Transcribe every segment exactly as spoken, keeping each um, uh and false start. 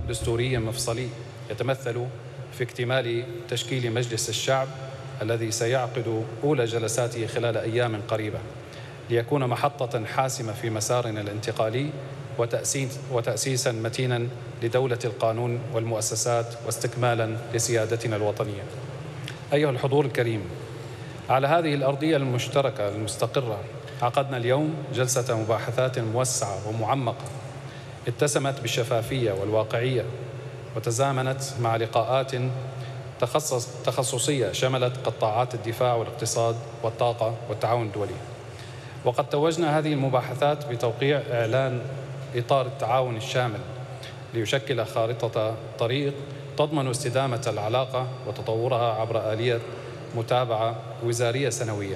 دستوري مفصلي يتمثل في اكتمال تشكيل مجلس الشعب الذي سيعقد أولى جلساته خلال أيام قريبة، ليكون محطة حاسمة في مسارنا الانتقالي وتأسيس وتأسيساً متيناً لدولة القانون والمؤسسات واستكمالاً لسيادتنا الوطنية. أيها الحضور الكريم، على هذه الأرضية المشتركة المستقرة عقدنا اليوم جلسة مباحثات موسعة ومعمقة اتسمت بالشفافية والواقعية، وتزامنت مع لقاءات تخصص تخصصية شملت قطاعات الدفاع والاقتصاد والطاقة والتعاون الدولي. وقد توجنا هذه المباحثات بتوقيع إعلان إطار التعاون الشامل ليشكل خارطة طريق تضمن استدامة العلاقة وتطورها عبر آلية متابعة وزارية سنوية.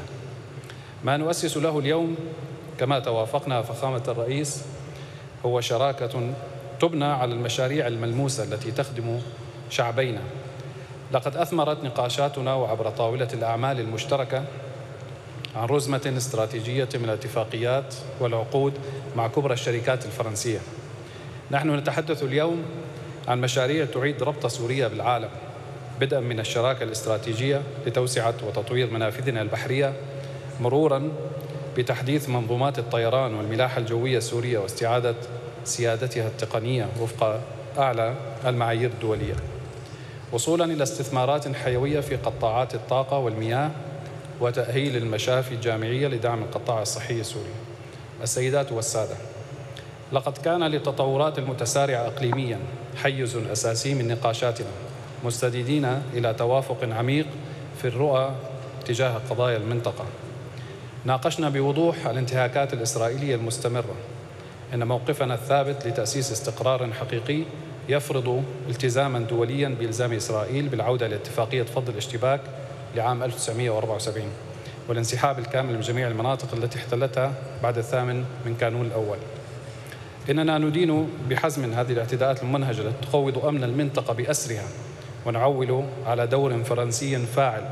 ما نؤسس له اليوم كما توافقنا فخامة الرئيس هو شراكة تبنى على المشاريع الملموسة التي تخدم شعبينا. لقد أثمرت نقاشاتنا وعبر طاولة الأعمال المشتركة عن رزمة استراتيجية من الاتفاقيات والعقود مع كبرى الشركات الفرنسية. نحن نتحدث اليوم عن مشاريع تعيد ربط سوريا بالعالم، بدءا من الشراكة الاستراتيجية لتوسعة وتطوير منافذنا البحرية، مرورا بتحديث منظومات الطيران والملاحة الجوية السورية واستعادة سيادتها التقنية وفق أعلى المعايير الدولية، وصولا إلى استثمارات حيوية في قطاعات الطاقة والمياه وتأهيل المشافي الجامعية لدعم القطاع الصحي السوري. السيدات والسادة، لقد كان للتطورات المتسارعة إقليمياً حيز أساسي من نقاشاتنا، مستندين إلى توافق عميق في الرؤى تجاه قضايا المنطقة. ناقشنا بوضوح الانتهاكات الإسرائيلية المستمرة، إن موقفنا الثابت لتأسيس استقرار حقيقي يفرض التزاماً دولياً بإلزام إسرائيل بالعودة لاتفاقية فض الاشتباك لعام ألف وتسعمئة وأربعة وسبعين والانسحاب الكامل من جميع المناطق التي احتلتها بعد الثامن من كانون الأول. إننا ندين بحزم هذه الاعتداءات المنهجة التي تخوض أمن المنطقة بأسرها، ونعول على دور فرنسي فاعل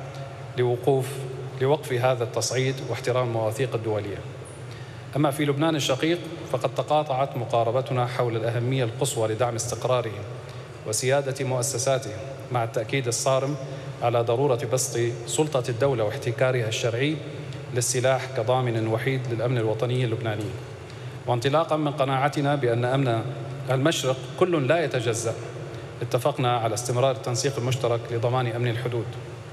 لوقوف لوقف هذا التصعيد واحترام المواثيق الدولية. أما في لبنان الشقيق فقد تقاطعت مقاربتنا حول الأهمية القصوى لدعم استقراره وسيادة مؤسساته، مع التأكيد الصارم على ضرورة بسط سلطة الدولة واحتكارها الشرعي للسلاح كضامن وحيد للأمن الوطني اللبناني. وانطلاقا من قناعتنا بأن أمن المشرق كل لا يتجزأ، اتفقنا على استمرار التنسيق المشترك لضمان أمن الحدود.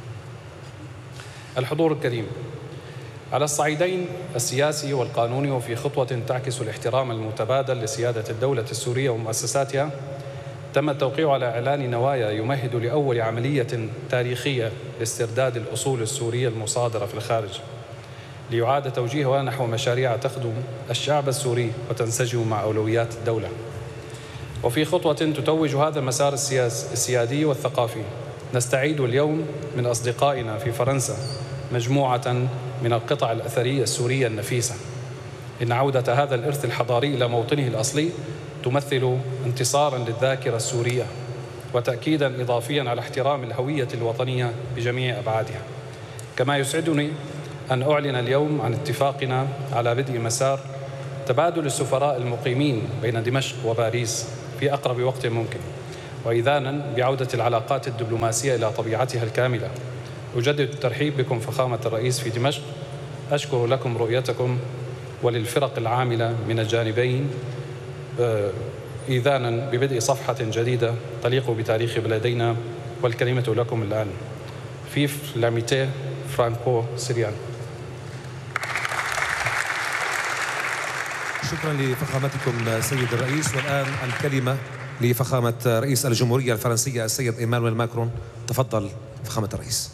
الحضور الكريم، على الصعيدين السياسي والقانوني وفي خطوة تعكس الاحترام المتبادل لسيادة الدولة السورية ومؤسساتها، تم التوقيع على إعلان نوايا يمهد لأول عملية تاريخية لاسترداد الأصول السورية المصادرة في الخارج، ليعاد توجيهها نحو مشاريع تخدم الشعب السوري وتنسجم مع أولويات الدولة. وفي خطوة تتوج هذا المسار السيادي والثقافي، نستعيد اليوم من أصدقائنا في فرنسا مجموعة من القطع الأثرية السورية النفيسة. إن عودة هذا الإرث الحضاري إلى موطنه الأصلي تمثل انتصاراً للذاكرة السورية وتأكيداً إضافياً على احترام الهوية الوطنية بجميع أبعادها. كما يسعدني أن أعلن اليوم عن اتفاقنا على بدء مسار تبادل السفراء المقيمين بين دمشق وباريس في أقرب وقت ممكن، وإذانا بعودة العلاقات الدبلوماسية إلى طبيعتها الكاملة. أجدد الترحيب بكم فخامة الرئيس في دمشق. أشكر لكم رؤيتكم وللفرق العاملة من الجانبين إذانا ببدء صفحة جديدة تليق بتاريخ بلدينا. والكلمة لكم الآن. فيف لاميتي فرانكو سيريان. شكرا لفخامتكم سيد الرئيس. والآن الكلمة لفخامة رئيس الجمهورية الفرنسية السيد إيمانويل ماكرون. تفضل فخامة الرئيس.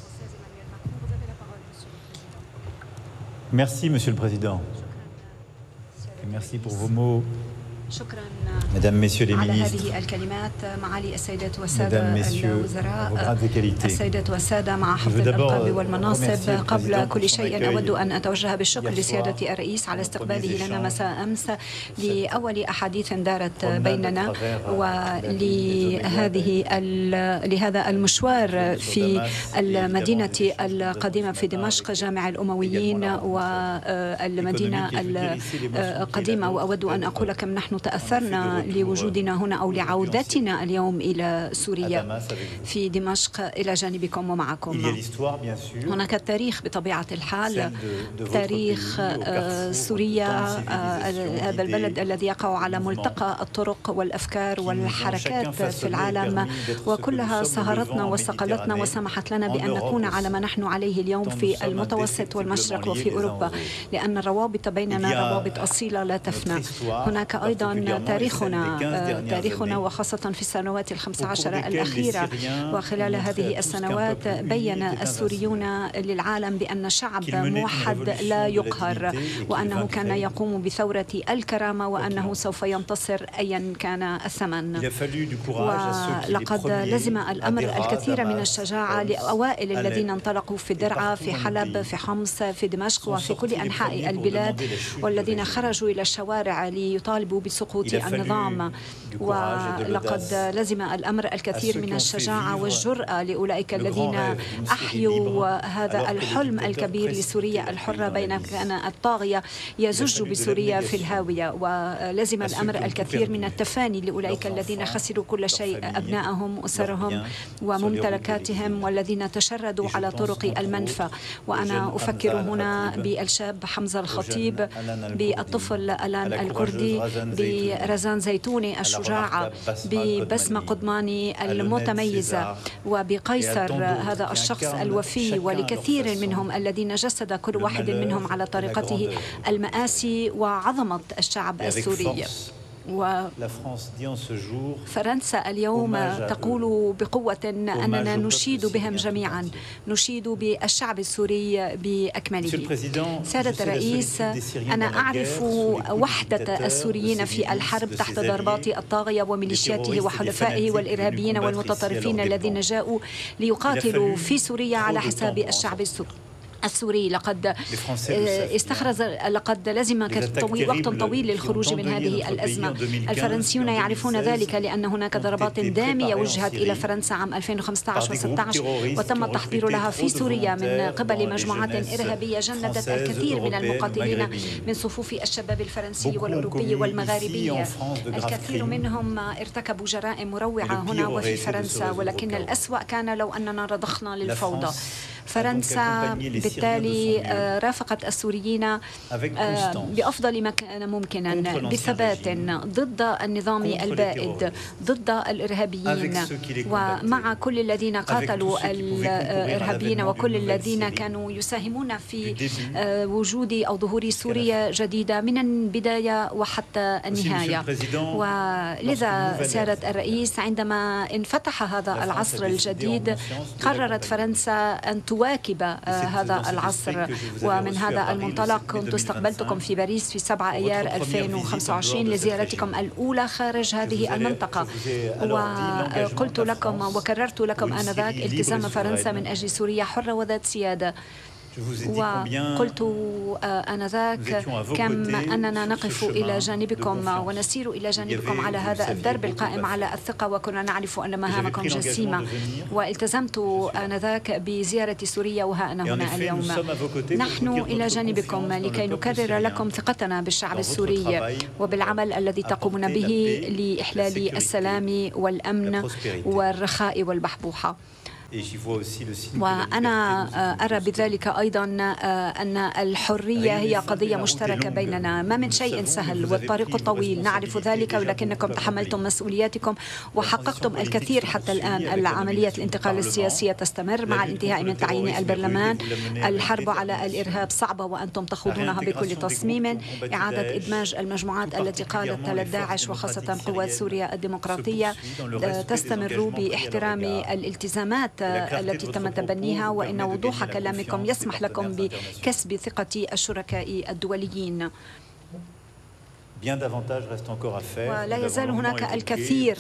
Merci, Monsieur le Président. Et merci pour vos mots. شكرا Mesdames, Messieurs les على ministres, هذه الكلمات معالي السيدات والسادة Mesdames, Messieurs, الوزراء، vos grades et qualités. السيدات والسادة مع Je حفظ veux d'abord الألقاب والمناصب. remercier le قبل Président كل pour son شيء accueil أود أن أتوجه بالشكر hier soir لسيادة الرئيس على pour nos استقباله premiers لنا échanges مساء أمس لأول أحاديث دارت promenade بيننا، à travers ولهذه لهذا المشوار في المدينة القديمة في دمشق، جامع الأمويين والمدينة القديمة. وأود أن أقول كم نحن نحن تأثرنا لوجودنا هنا أو لعودتنا اليوم إلى سوريا في دمشق إلى جانبكم ومعكم. هناك التاريخ بطبيعة الحال، تاريخ سوريا، هذا البلد الذي يقع على ملتقى الطرق والأفكار والحركات في العالم، وكلها سهرتنا وصقلتنا وسمحت لنا بأن نكون على ما نحن عليه اليوم في المتوسط والمشرق وفي أوروبا، لأن الروابط بيننا روابط أصيلة لا تفنى. هناك أيضا تاريخنا تاريخنا وخاصة في السنوات الخمس عشر الأخيرة، وخلال هذه السنوات بين السوريون للعالم بأن شعب موحد لا يقهر، وأنه كان يقوم بثورة الكرامة، وأنه سوف ينتصر أيا كان الثمن. ولقد لزم الأمر الكثير من الشجاعة لأوائل الذين انطلقوا في درعا، في حلب، في حمص، في دمشق وفي كل أنحاء البلاد، والذين خرجوا إلى الشوارع ليطالبوا بسقوط النظام. ولقد لزم الأمر الكثير من الشجاعة والجرأة لأولئك الذين أحيوا هذا الحلم الكبير لسوريا الحرة، بين كان الطاغية يزج بسوريا في الهاوية. ولزم الأمر الكثير من التفاني لأولئك الذين خسروا كل شيء، أبنائهم، أسرهم وممتلكاتهم، والذين تشردوا على طرق المنفى. وأنا أفكر هنا بالشاب حمزة الخطيب، بالطفل ألان الكردي، برزان زيتوني الشجاعة، ببسمة قضماني المتميزة، وبقيصر هذا الشخص الوفي، ولكثير منهم الذين جسد كل واحد منهم على طريقته المآسي وعظمة الشعب السوري. وفرنسا اليوم تقول بقوة أننا نشيد بهم جميعا، نشيد بالشعب السوري بأكمله. سيادة الرئيس، أنا أعرف وحدة السوريين في الحرب تحت ضربات الطاغية وميليشياته وحلفائه والإرهابيين والمتطرفين الذين جاءوا ليقاتلوا في سوريا على حساب الشعب السوري. السوري لقد استخرج لقد لزم طويل وقت طويل للخروج من هذه الأزمة. الفرنسيون يعرفون ذلك لأن هناك ضربات دامية وجهت إلى فرنسا عام ألفين وخمسة عشر وستة عشر، وتم التحضير لها في سوريا من قبل مجموعات إرهابية جندت الكثير من المقاتلين من صفوف الشباب الفرنسي والأوروبي والمغاربي. الكثير منهم ارتكبوا جرائم مروعة هنا وفي فرنسا، ولكن الأسوأ كان لو أننا رضخنا للفوضى. فرنسا بالتالي رافقت السوريين بأفضل ما كان ممكنا، بثبات، ضد النظام البائد، ضد الإرهابيين، ومع كل الذين قاتلوا الإرهابيين وكل الذين كانوا يساهمون في وجود أو ظهور سوريا جديدة من البداية وحتى النهاية. ولذا سيادة الرئيس، عندما انفتح هذا العصر الجديد، قررت فرنسا أن تواكب هذا العصر. ومن هذا المنطلق كنت استقبلتكم في باريس في سبعة أيار ألفين وخمسة وعشرين لزيارتكم الأولى خارج هذه المنطقة، وقلت لكم وكررت لكم آنذاك التزام فرنسا من أجل سوريا حرة وذات سيادة. وقلت آنذاك كم أننا نقف إلى جانبكم ونسير إلى جانبكم على هذا الدرب القائم على الثقة، وكنا نعرف أن مهامكم جسيمة. والتزمت آنذاك بزيارة سوريا وها أنا هنا اليوم. نحن إلى جانبكم لكي نكرر لكم ثقتنا بالشعب السوري وبالعمل الذي تقومون به لإحلال السلام والأمن والرخاء والبحبوحة. وأنا أرى بذلك أيضا أن الحرية هي قضية مشتركة بيننا، ما من شيء سهل والطريق طويل، نعرف ذلك، ولكنكم تحملتم مسؤولياتكم وحققتم الكثير حتى الآن. العملية الانتقال السياسية تستمر مع الانتهاء من تعيين البرلمان. الحرب على الإرهاب صعبة وأنتم تخوضونها بكل تصميم. إعادة إدماج المجموعات التي قادت لداعش وخاصة قوات سوريا الديمقراطية تستمر باحترام الالتزامات التي تم تبنيها، وإن وضوح كلامكم يسمح لكم بكسب ثقة الشركاء الدوليين. ولا يزال هناك الكثير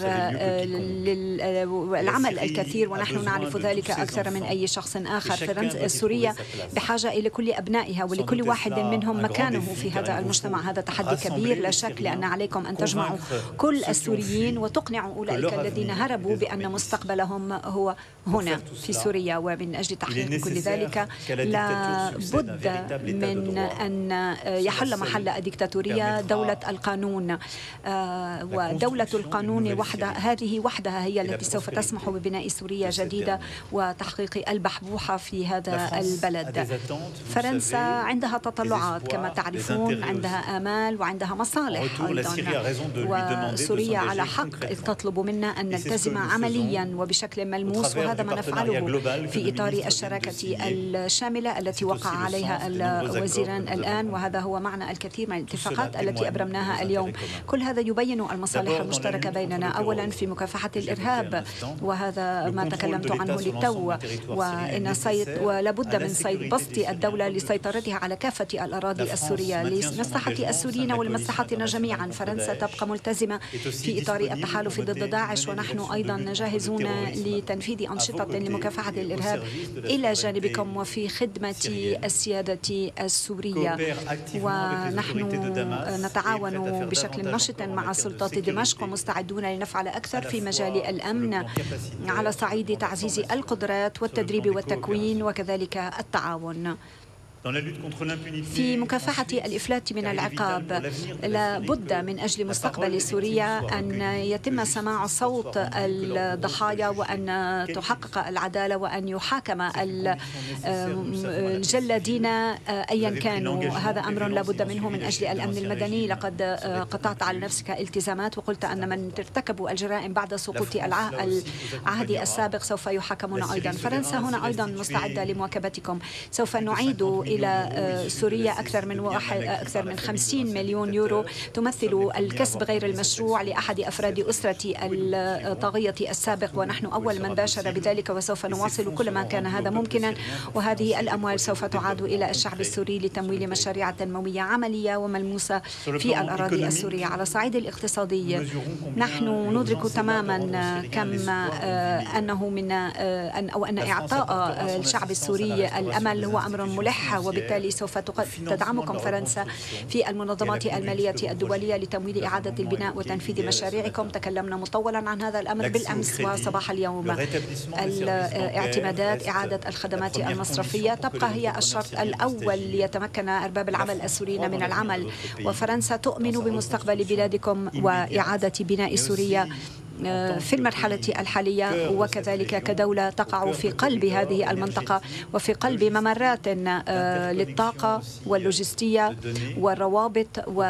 للعمل الكثير، ونحن نعرف ذلك أكثر من أي شخص آخر. سوريا بحاجة إلى كل أبنائها ولكل واحد منهم مكانه في هذا المجتمع. هذا تحدي كبير لا شك، لأن عليكم أن تجمعوا كل السوريين وتقنعوا أولئك الذين هربوا بأن مستقبلهم هو هنا في سوريا. ومن أجل تحقيق كل ذلك لا بد من أن يحل محل الديكتاتورية دولة القانون، ودولة القانون وحدها هذه وحدها هي التي سوف تسمح ببناء سوريا جديدة وتحقيق البحبوحة في هذا البلد. فرنسا عندها تطلعات كما تعرفون، عندها آمال وعندها مصالح أيضا، وسوريا على حق إذ تطلب منا أن نلتزم عمليا وبشكل ملموس، وهذا ما نفعله في إطار الشراكة الشاملة التي وقع عليها الوزيران الآن، وهذا هو معنى الكثير من الاتفاقات التي أبرمناها اليوم. كل هذا يبين المصالح المشتركة بيننا، أولا في مكافحة الإرهاب، وهذا ما تكلمت عنه للتو، وإن صيد ولابد من صيد بسط الدولة لسيطرتها على كافة الأراضي السورية لمصلحة السوريين ولمصلحتنا جميعا. فرنسا تبقى ملتزمة في إطار التحالف ضد داعش، ونحن أيضا جاهزون لتنفيذ أنشطة لمكافحة الإرهاب إلى جانبكم وفي خدمة السيادة السورية. ونحن نتعاون بشكل نشط مع سلطات دمشق ومستعدون لنفعل أكثر في مجال الأمن على صعيد تعزيز القدرات والتدريب والتكوين وكذلك التعاون. في مكافحة الإفلات من العقاب لا بد من أجل مستقبل سوريا أن يتم سماع صوت الضحايا وأن تحقق العدالة وأن يحاكم الجلادين أيا كانوا. هذا أمر لا بد منه من أجل الأمن المدني. لقد قطعت على نفسك التزامات وقلت أن من ارتكبوا الجرائم بعد سقوط العهد السابق سوف يحاكمون أيضا. فرنسا هنا أيضا مستعدة لمواكبتكم. سوف نعيد إلى سوريا أكثر من واحد أكثر من خمسين مليون يورو تمثل الكسب غير المشروع لأحد أفراد أسرة الطاغية السابق، ونحن أول من باشر بذلك، وسوف نواصل كل ما كان هذا ممكنا. وهذه الأموال سوف تعاد إلى الشعب السوري لتمويل مشاريع تنموية عملية وملموسة في الأراضي السورية. على الصعيد الاقتصادي نحن ندرك تماما كم أنه من أن أو أن إعطاء الشعب السوري الأمل هو أمر ملح، وبالتالي سوف تدعمكم فرنسا في المنظمات المالية الدولية لتمويل إعادة البناء وتنفيذ مشاريعكم. تكلمنا مطولا عن هذا الأمر بالأمس وصباح اليوم. الاعتمادات، إعادة الخدمات المصرفية تبقى هي الشرط الأول ليتمكن أرباب العمل السوريين من العمل، وفرنسا تؤمن بمستقبل بلادكم وإعادة بناء سوريا في المرحلة الحالية، وكذلك كدولة تقع في قلب هذه المنطقة وفي قلب ممرات للطاقة واللوجستية والروابط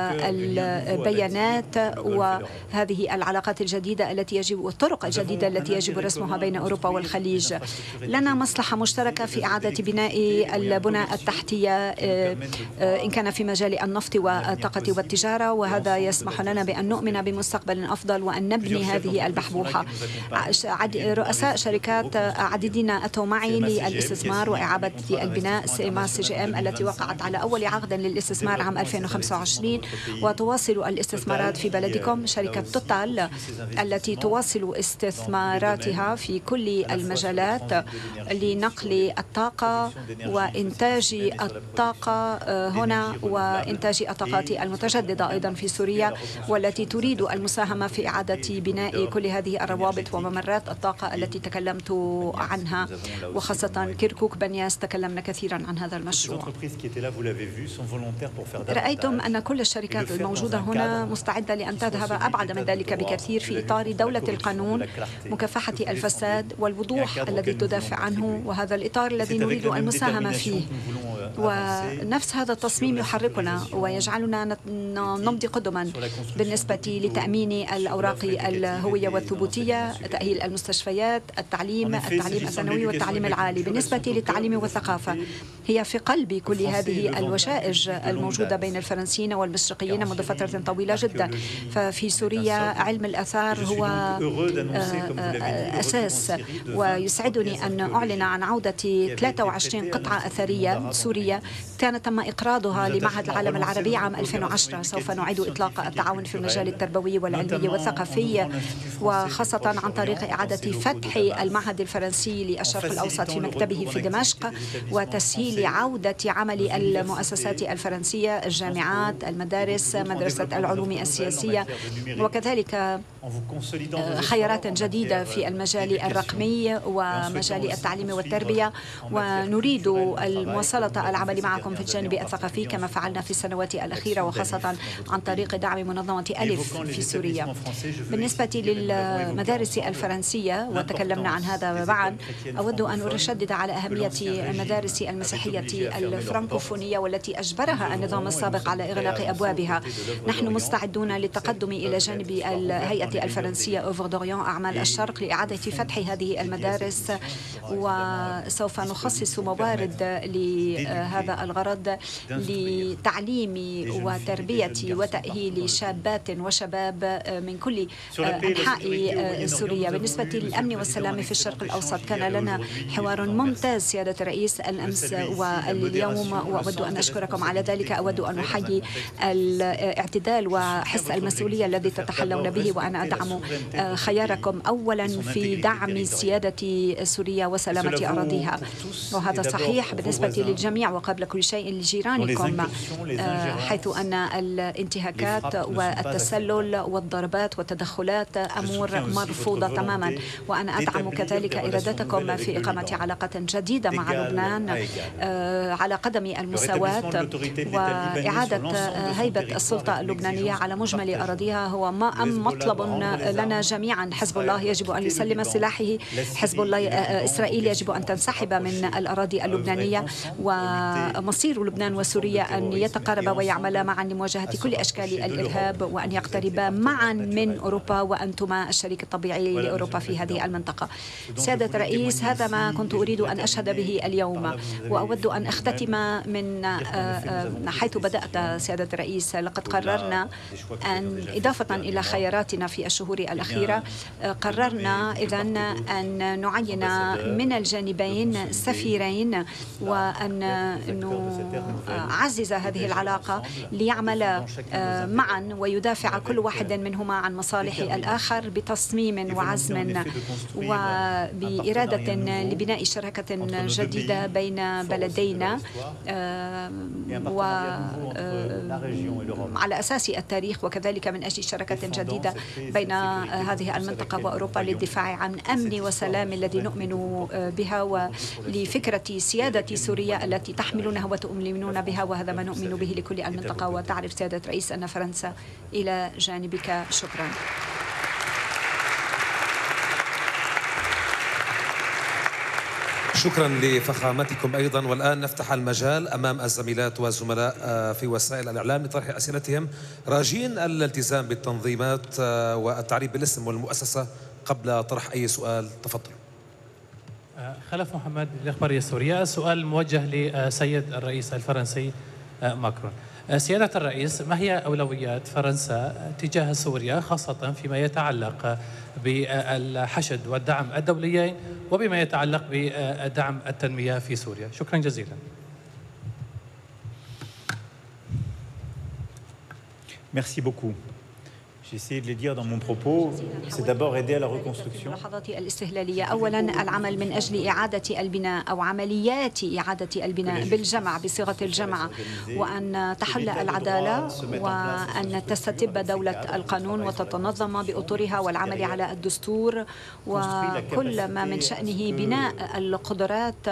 والبيانات وهذه العلاقات الجديدة التي يجب والطرق الجديدة التي يجب رسمها بين أوروبا والخليج. لنا مصلحة مشتركة في إعادة بناء البنى التحتية إن كان في مجال النفط والطاقة والتجارة، وهذا يسمح لنا بأن نؤمن بمستقبل أفضل وأن نبني هذه البحبوحة. رؤساء شركات عديدين أتوا معي للاستثمار وإعادة البناء. سيما سي جي ام التي وقعت على أول عقد للاستثمار عام ألفين وخمسة وعشرين وتواصل الاستثمارات في بلدكم. شركة توتال التي تواصل استثماراتها في كل المجالات لنقل الطاقة وإنتاج الطاقة هنا وإنتاج الطاقات المتجددة أيضا في سوريا، والتي تريد المساهمة في إعادة بناء كل هذه الروابط وممرات الطاقة التي تكلمت عنها، وخاصة كيركوك بنياس تكلمنا كثيرا عن هذا المشروع. رأيتم أن كل الشركات الموجودة هنا مستعدة لأن تذهب أبعد من ذلك بكثير في إطار دولة القانون، مكافحة الفساد والوضوح الذي تدافع عنه، وهذا الإطار الذي نريد المساهمة فيه. ونفس هذا التصميم يحركنا ويجعلنا نمضي قدما بالنسبة لتأمين الأوراق الهوية والثبوتية، تأهيل المستشفيات، التعليم التعليم الثانوي والتعليم العالي. بالنسبة للتعليم والثقافة هي في قلب كل هذه الوشائج الموجودة بين الفرنسيين والمشرقيين منذ فترة طويلة جدا. ففي سوريا علم الآثار هو أساس، ويسعدني أن أعلن عن عودة ثلاثة وعشرين قطعة أثرية سورية كان تم إقراضها لمعهد العالم العربي عام ألفين وعشرة. سوف نعيد إطلاق التعاون في المجال التربوي والعلمي والثقافي، وخاصة عن طريق إعادة فتح المعهد الفرنسي للشرق الأوسط في مكتبه في دمشق، وتسهيل عودة عمل المؤسسات الفرنسية، الجامعات، المدارس، مدرسة العلوم السياسية، وكذلك خيارات جديدة في المجال الرقمي ومجال التعليم والتربية، ونريد المواصلة العمل معكم في الجانب الثقافي كما فعلنا في السنوات الأخيرة، وخاصة عن طريق دعم منظمة ألف في سوريا. بالنسبة للمدارس الفرنسية وتكلمنا عن هذا معا، أود أن أشدد على أهمية المدارس المسيحية الفرنكوفونية والتي أجبرها النظام السابق على إغلاق أبوابها. نحن مستعدون للتقدم إلى جانب الهيئة الفرنسية أوفر دوريون أعمال الشرق لإعادة فتح هذه المدارس، وسوف نخصص موارد لهذا الغرض لتعليم وتربية وتأهيل شابات وشباب من كل أنحاء سوريا. بالنسبة للأمن والسلام في الشرق الأوسط، كان لنا حوار ممتاز سيادة الرئيس الأمس واليوم، وأود أن أشكركم على ذلك. أود أن أحيي الاعتدال وحس المسؤولية الذي تتحلون به، وأنا أدعم خياركم أولا في دعم سيادة سوريا وسلامة أراضيها، وهذا صحيح بالنسبة للجميع وقبل كل شيء لجيرانكم، حيث أن الانتهاكات والتسلل والضربات والتدخلات أمور مرفوضة تماما. وأنا أدعم كذلك إرادتكم في إقامة علاقة جديدة مع لبنان على قدم المساواة، وإعادة هيبة السلطة اللبنانية على مجمل أراضيها هو مطلب لنا جميعا. حزب الله يجب أن يسلم سلاحه، حزب الله إسرائيل يجب أن تنسحب من الأراضي اللبنانية، ومصير لبنان وسوريا أن يتقاربا ويعملا معا لمواجهة كل أشكال الإرهاب، وأن يقتربا معا من أوروبا، وأنتما الشريك الطبيعي لأوروبا في هذه المنطقة. سيادة الرئيس، هذا ما كنت أريد أن أشهد به اليوم، وأود أن أختتم من حيث بدأت سيادة الرئيس. لقد قررنا أن إضافة إلى خياراتنا في الشهور الأخيرة، قررنا إذن أن نعين من الجانبين سفيرين، وأن نعزز هذه العلاقة ليعملا معا ويدافع كل واحد منهما عن مصالح الآخر بتصميم وعزم وبإرادة لبناء شراكة جديدة بين بلدينا، وعلى أساس التاريخ، وكذلك من أجل شراكة جديدة بين هذه المنطقة وأوروبا للدفاع عن أمن وسلام الذي نؤمن بها، ولفكرة سيادة سوريا التي تحملونها وتؤمنون بها، وهذا ما نؤمن به لكل المنطقة. وتعرف سيادة الرئيس أن فرنسا إلى جانبك. شكرا. شكرا لفخامتكم أيضا. والآن نفتح المجال أمام الزميلات والزملاء في وسائل الإعلام لطرح أسئلتهم، راجين الالتزام بالتنظيمات والتعريف بالاسم والمؤسسة قبل طرح أي سؤال. تفضل. خلف محمد، الإخبارية السورية. السؤال موجه لسيد الرئيس الفرنسي ماكرون. سيادة الرئيس، ما هي أولويات فرنسا تجاه سوريا، خاصة فيما يتعلق بالحشد والدعم الدوليين وبما يتعلق بدعم التنمية في سوريا؟ شكرا جزيلا. Merci beaucoup. J'ai essayé de les dire dans mon propos, c'est d'abord aider à la reconstruction. اللحظات الاستهلالية، أولا العمل من أجل إعادة البناء أو عمليات إعادة البناء بالجمع بصيغة الجمع، وأن تحل العدالة، وأن تستتب دولة القانون وتتنظم بأطرها، والعمل على الدستور، وكل ما من شأنه بناء القدرات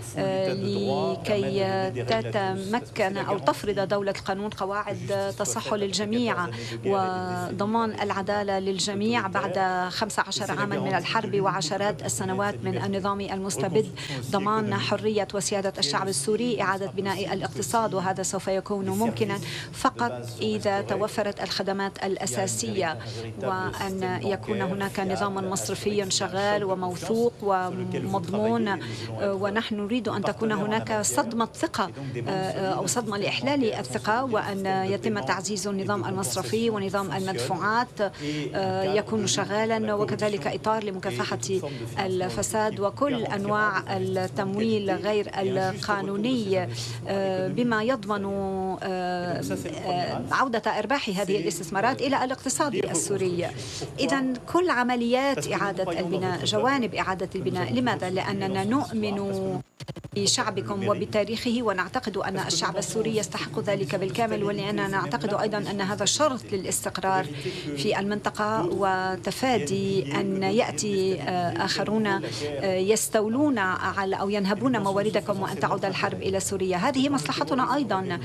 لكي تتمكن أو تفرض دولة القانون قواعد تصح للجميع، وضمان العدالة للجميع بعد خمس عشر عاما من الحرب وعشرات السنوات من النظام المستبد، ضمان حرية وسيادة الشعب السوري، إعادة بناء الاقتصاد، وهذا سوف يكون ممكنا فقط إذا توفرت الخدمات الأساسية، وأن يكون هناك نظام مصرفي شغال وموثوق ومضمون. ونحن نريد أن تكون هناك صدمة ثقة أو صدمة لإحلال الثقة، وأن يتم تعزيز النظام المصرفي ونظام المدفوعات يكون شغالا، وكذلك إطار لمكافحة الفساد وكل أنواع التمويل غير القانوني، بما يضمن عودة أرباح هذه الاستثمارات إلى الاقتصاد السوري. إذن كل عمليات إعادة البناء، جوانب إعادة البناء. لماذا؟ لأننا نؤمن بشعبكم وبتاريخه، ونعتقد أن الشعب السوري يستحق ذلك بالكامل، ولأننا نعتقد أيضا أن هذا شرط للاستقرار في المنطقة وتفادي أن يأتي آخرون يستولون على أو ينهبون مواردكم وأن تعود الحرب إلى سوريا. هذه مصلحتنا أيضا،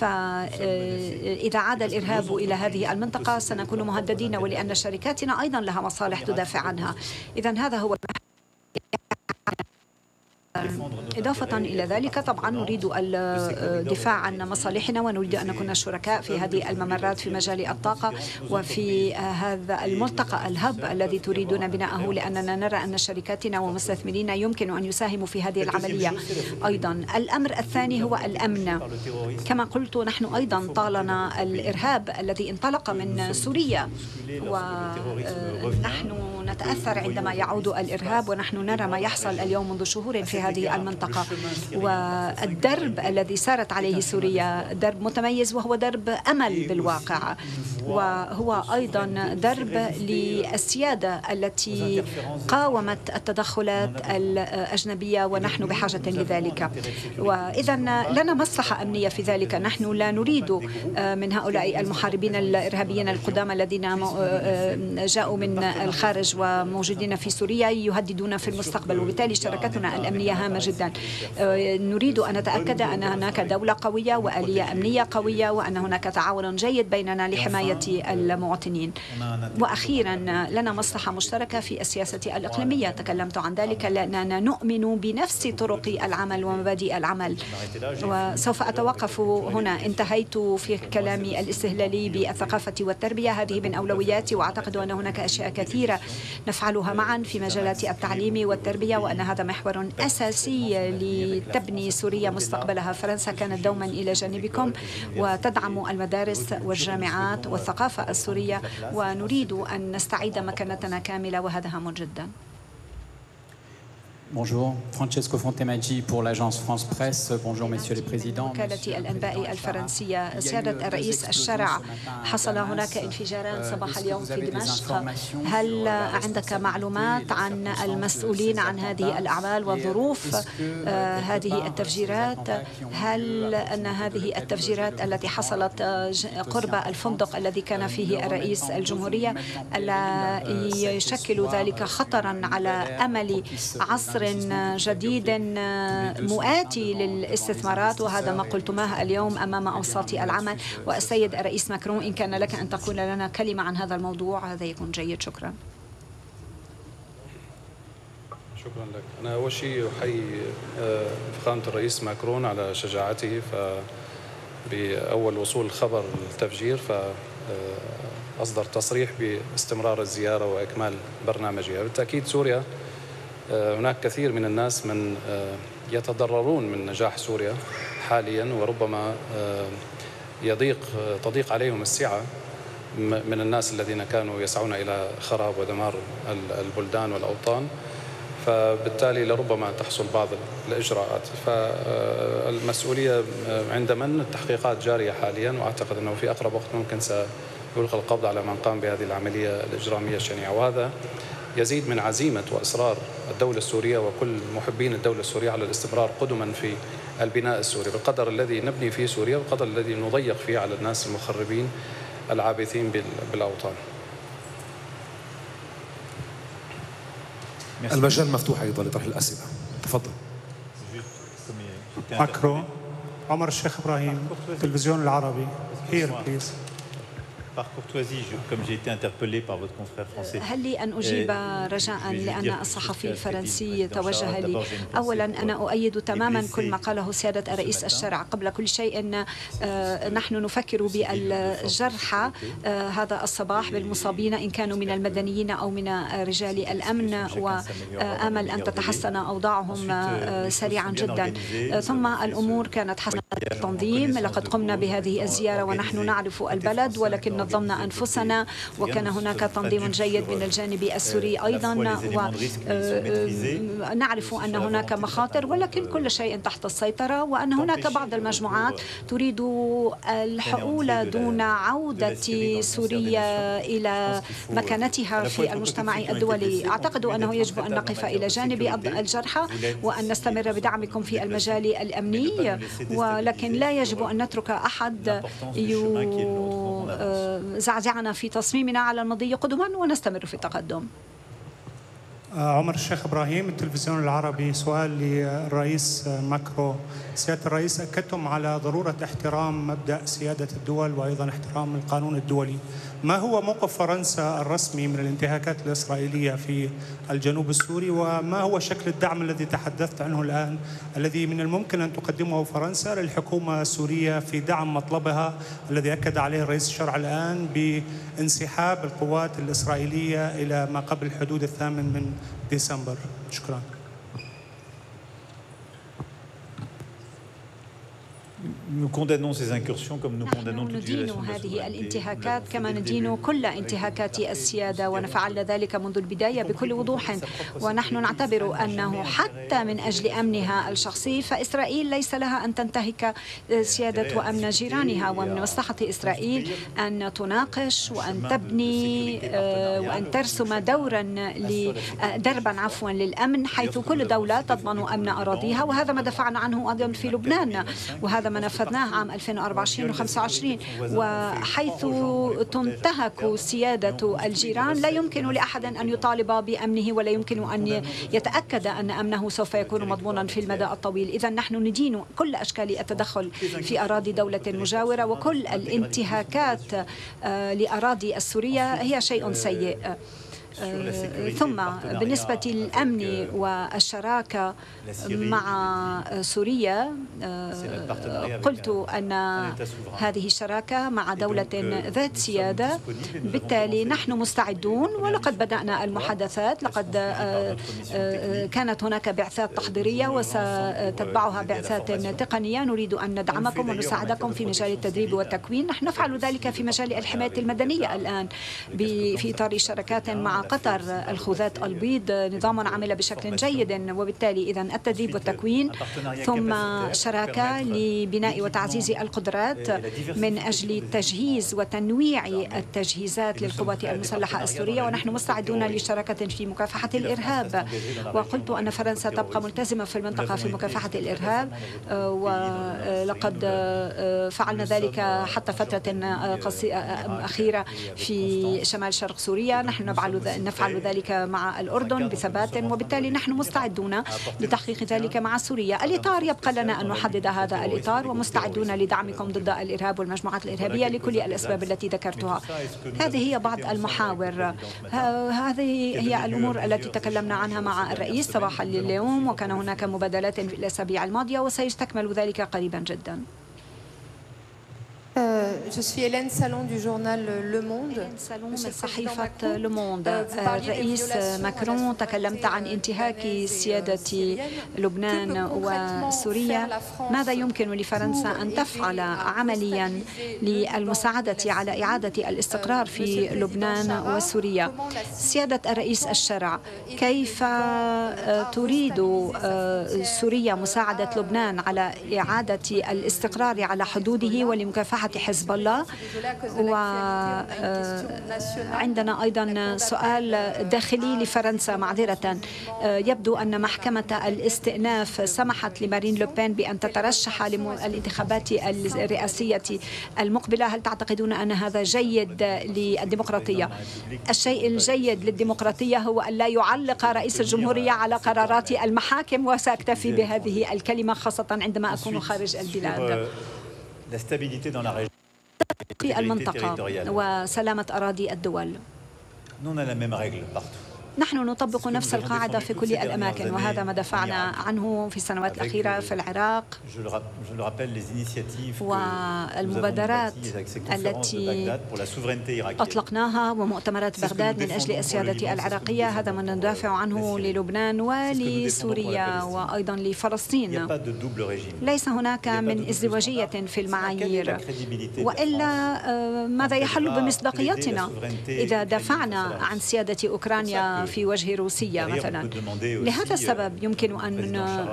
فإذا عاد الإرهاب إلى هذه المنطقة سنكون مهددين، ولأن شركاتنا أيضا لها مصالح تدافع عنها. إذن هذا هو. إضافة إلى ذلك طبعا نريد الدفاع عن مصالحنا، ونريد أن نكون شركاء في هذه الممرات في مجال الطاقة وفي هذا الملتقى الهب الذي تريدون بناءه، لأننا نرى أن شركاتنا ومستثمرين يمكن أن يساهموا في هذه العملية أيضا. الأمر الثاني هو الأمن. كما قلت نحن أيضا طالنا الإرهاب الذي انطلق من سوريا، ونحن نتأثر عندما يعود الإرهاب، ونحن نرى ما يحصل اليوم منذ شهور في هذه المنطقة. والدرب الذي سارت عليه سوريا درب متميز، وهو درب أمل بالواقع، وهو أيضا درب للسيادة التي قاومت التدخلات الأجنبية، ونحن بحاجة لذلك. وإذا لنا مصلحة أمنية في ذلك. نحن لا نريد من هؤلاء المحاربين الإرهابيين القدامى الذين جاءوا من الخارج وموجودين في سوريا يهددون في المستقبل، وبالتالي شركتنا الأمنية هامة جدا. نريد أن نتأكد أن هناك دولة قوية وآلية أمنية قوية، وأن هناك تعاون جيد بيننا لحماية المواطنين. وأخيرا لنا مصلحة مشتركة في السياسة الإقليمية، تكلمت عن ذلك، لأننا نؤمن بنفس طرق العمل ومبادئ العمل. وسوف أتوقف هنا. انتهيت في كلامي الاستهلالي بالثقافة والتربية، هذه من أولوياتي، وأعتقد أن هناك أشياء كثيرة نفعلها معا في مجالات التعليم والتربية، وأن هذا محور أساسي لتبني سوريا مستقبلها. فرنسا كانت دوما إلى جانبكم وتدعم المدارس والجامعات والثقافة السورية، ونريد أن نستعيد مكانتنا كاملة، وهذا هام جدا. Bonjour, Francesco Fontemaggi pour l'agence France Presse. Bonjour, messieurs les présidents. وكالة الأنباء الفرنسية. سيادة الرئيس الشرع، حصل هناك انفجاران صباح اليوم في دمشق. هل عندك معلومات عن المسؤولين عن هذه الأعمال وظروف هذه التفجيرات؟ هل أن هذه التفجيرات التي حصلت قرب الفندق الذي كان فيه الرئيس الجمهورية ألا يشكل ذلك خطرا على أمل عصر جديد مؤاتي للاستثمارات؟ وهذا ما قلتماه اليوم أمام أوساط العمل. والسيد الرئيس ماكرون، إن كان لك أن تقول لنا كلمة عن هذا الموضوع هذا يكون جيد. شكرا. شكرا لك. أنا أول شيء أحيي فخامة الرئيس ماكرون على شجاعته، فبأول وصول خبر التفجير فأصدر تصريح باستمرار الزيارة وإكمال برنامجها. بالتأكيد سوريا هناك كثير من الناس من يتضررون من نجاح سوريا حاليا، وربما يضيق تضيق عليهم السعة من الناس الذين كانوا يسعون إلى خراب ودمار البلدان والأوطان، فبالتالي لربما تحصل بعض الإجراءات. فالمسؤولية عند من؟ التحقيقات جارية حاليا، وأعتقد أنه في أقرب وقت ممكن سيلقى القبض على من قام بهذه العملية الإجرامية الشنيعة. وهذا يزيد من عزيمة وإصرار الدولة السورية وكل محبين الدولة السورية على الاستمرار قدما في البناء السوري بالقدر الذي نبني فيه سوريا والقدر الذي نضيق فيه على الناس المخربين العابثين بالأوطان. المجال مفتوح أيضا لطرح الأسئلة. تفضل. ماكرون. عمر الشيخ إبراهيم، تلفزيون العربي. Here, please. هل لي أن أجيب رجاء، لأن الصحفي الفرنسي توجه لي؟ أولا أنا أؤيد تماما كل ما قاله سيادة الرئيس الشرع. قبل كل شيء إن نحن نفكر بالجرحى هذا الصباح، بالمصابين إن كانوا من المدنيين أو من رجال الأمن، وآمل أن تتحسن أوضاعهم سريعا جدا. ثم الأمور كانت حسنة التنظيم. لقد قمنا بهذه الزيارة ونحن نعرف البلد، ولكن نظمنا أنفسنا، وكان هناك تنظيم جيد من الجانب السوري أيضا، ونعرف أن هناك مخاطر ولكن كل شيء تحت السيطرة، وأن هناك بعض المجموعات تريد الحؤول دون عودة سوريا إلى مكانتها في المجتمع الدولي. أعتقد أنه يجب أن نقف إلى جانب الجرحى وأن نستمر بدعمكم في المجال الأمني، ولكن لا يجب أن نترك أحد يزعزعنا في تصميمنا على المضي قدما ونستمر في التقدم. عمر الشيخ إبراهيم، التلفزيون العربي. سؤال للرئيس ماكرون. سيادة الرئيس، أكدتم على ضرورة احترام مبدأ سيادة الدول وأيضا احترام القانون الدولي. ما هو موقف فرنسا الرسمي من الانتهاكات الإسرائيلية في الجنوب السوري، وما هو شكل الدعم الذي تحدثت عنه الآن الذي من الممكن أن تقدمه فرنسا للحكومة السورية في دعم مطلبها الذي أكد عليه الرئيس الشرع الآن بانسحاب القوات الإسرائيلية إلى ما قبل الحدود الثامن من ديسمبر؟ شكرا. نحن ندين هذه الانتهاكات كما ندين كل انتهاكات السيادة، ونفعل ذلك منذ البداية بكل وضوح، ونحن نعتبر أنه حتى من أجل أمنها الشخصي فإسرائيل ليس لها أن تنتهك سيادة وأمن جيرانها، ومن مصلحة إسرائيل أن تناقش وأن تبني وأن ترسم دورا دربا عفوا للأمن، حيث كل دولة تضمن أمن أراضيها، وهذا ما دفعنا عنه أيضا في لبنان، وهذا ما نفذناه عام ألفين وأربعة وعشرين وخمسة وعشرين. وحيث تنتهك سيادة الجيران لا يمكن لأحد أن يطالب بأمنه، ولا يمكن أن يتأكد أن أمنه سوف يكون مضمونا في المدى الطويل. إذن نحن ندين كل أشكال التدخل في أراضي دولة مجاورة، وكل الانتهاكات لأراضي السورية هي شيء سيء. ثم بالنسبة للأمن والشراكة مع سوريا، قلت أن هذه الشراكة مع دولة ذات سيادة، بالتالي نحن مستعدون ولقد بدأنا المحادثات. لقد كانت هناك بعثات تحضيرية وستتبعها بعثات تقنية. نريد أن ندعمكم ونساعدكم في مجال التدريب والتكوين. نحن نفعل ذلك في مجال الحماية المدنية الآن في إطار شراكات مع قطر، الخوذات البيض، نظام عمل بشكل جيد، وبالتالي إذن التدريب والتكوين، ثم شراكة لبناء وتعزيز القدرات من أجل تجهيز وتنويع التجهيزات للقوات المسلحة السورية، ونحن مستعدون لشراكة في مكافحة الإرهاب. وقلت أن فرنسا تبقى ملتزمة في المنطقة في مكافحة الإرهاب، ولقد فعلنا ذلك حتى فترة أخيرة في شمال شرق سوريا. نحن نفعل نفعل ذلك مع الأردن بثبات، وبالتالي نحن مستعدون لتحقيق ذلك مع سوريا. الإطار يبقى لنا أن نحدد هذا الإطار، ومستعدون لدعمكم ضد الإرهاب والمجموعات الإرهابية لكل الأسباب التي ذكرتها. هذه هي بعض المحاور، هذه هي الأمور التي تكلمنا عنها مع الرئيس صباحا اليوم، وكان هناك مبادلات في الأسابيع الماضية وسيستكمل ذلك قريبا جدا. Je suis Hélène Salon du journal Le Monde. صحيفة لو موند. الرئيس ماكرون تكلمت عن انتهاك سيادة لبنان وسوريا. ماذا يمكن لفرنسا أن تفعل عمليا للمساعدة على إعادة الاستقرار في لبنان وسوريا؟ سيادة الرئيس الشرع، كيف تريد سوريا مساعدة لبنان على إعادة الاستقرار على حدوده ولمكافحة حزب الله؟ وعندنا أيضا سؤال داخلي لفرنسا، معذرة. يبدو أن محكمة الاستئناف سمحت لمارين لوبين بأن تترشح للانتخابات الرئاسية المقبلة. هل تعتقدون أن هذا جيد للديمقراطية؟ الشيء الجيد للديمقراطية هو أن لا يعلق رئيس الجمهورية على قرارات المحاكم، وسأكتفي بهذه الكلمة خاصة عندما أكون خارج البلاد. في المنطقة وسلامة أراضي الدول. نحن نطبق نفس القاعدة في كل الأماكن، وهذا ما دفعنا عنه في السنوات الأخيرة في العراق، والمبادرات التي أطلقناها ومؤتمرات بغداد من أجل السيادة العراقية. هذا ما ندافع عنه للبنان ولسوريا وأيضا لفلسطين. ليس هناك من ازدواجية في المعايير، وإلا ماذا يحل بمصداقيتنا إذا دافعنا عن سيادة أوكرانيا في وجه روسيا مثلا؟ لهذا السبب يمكن أن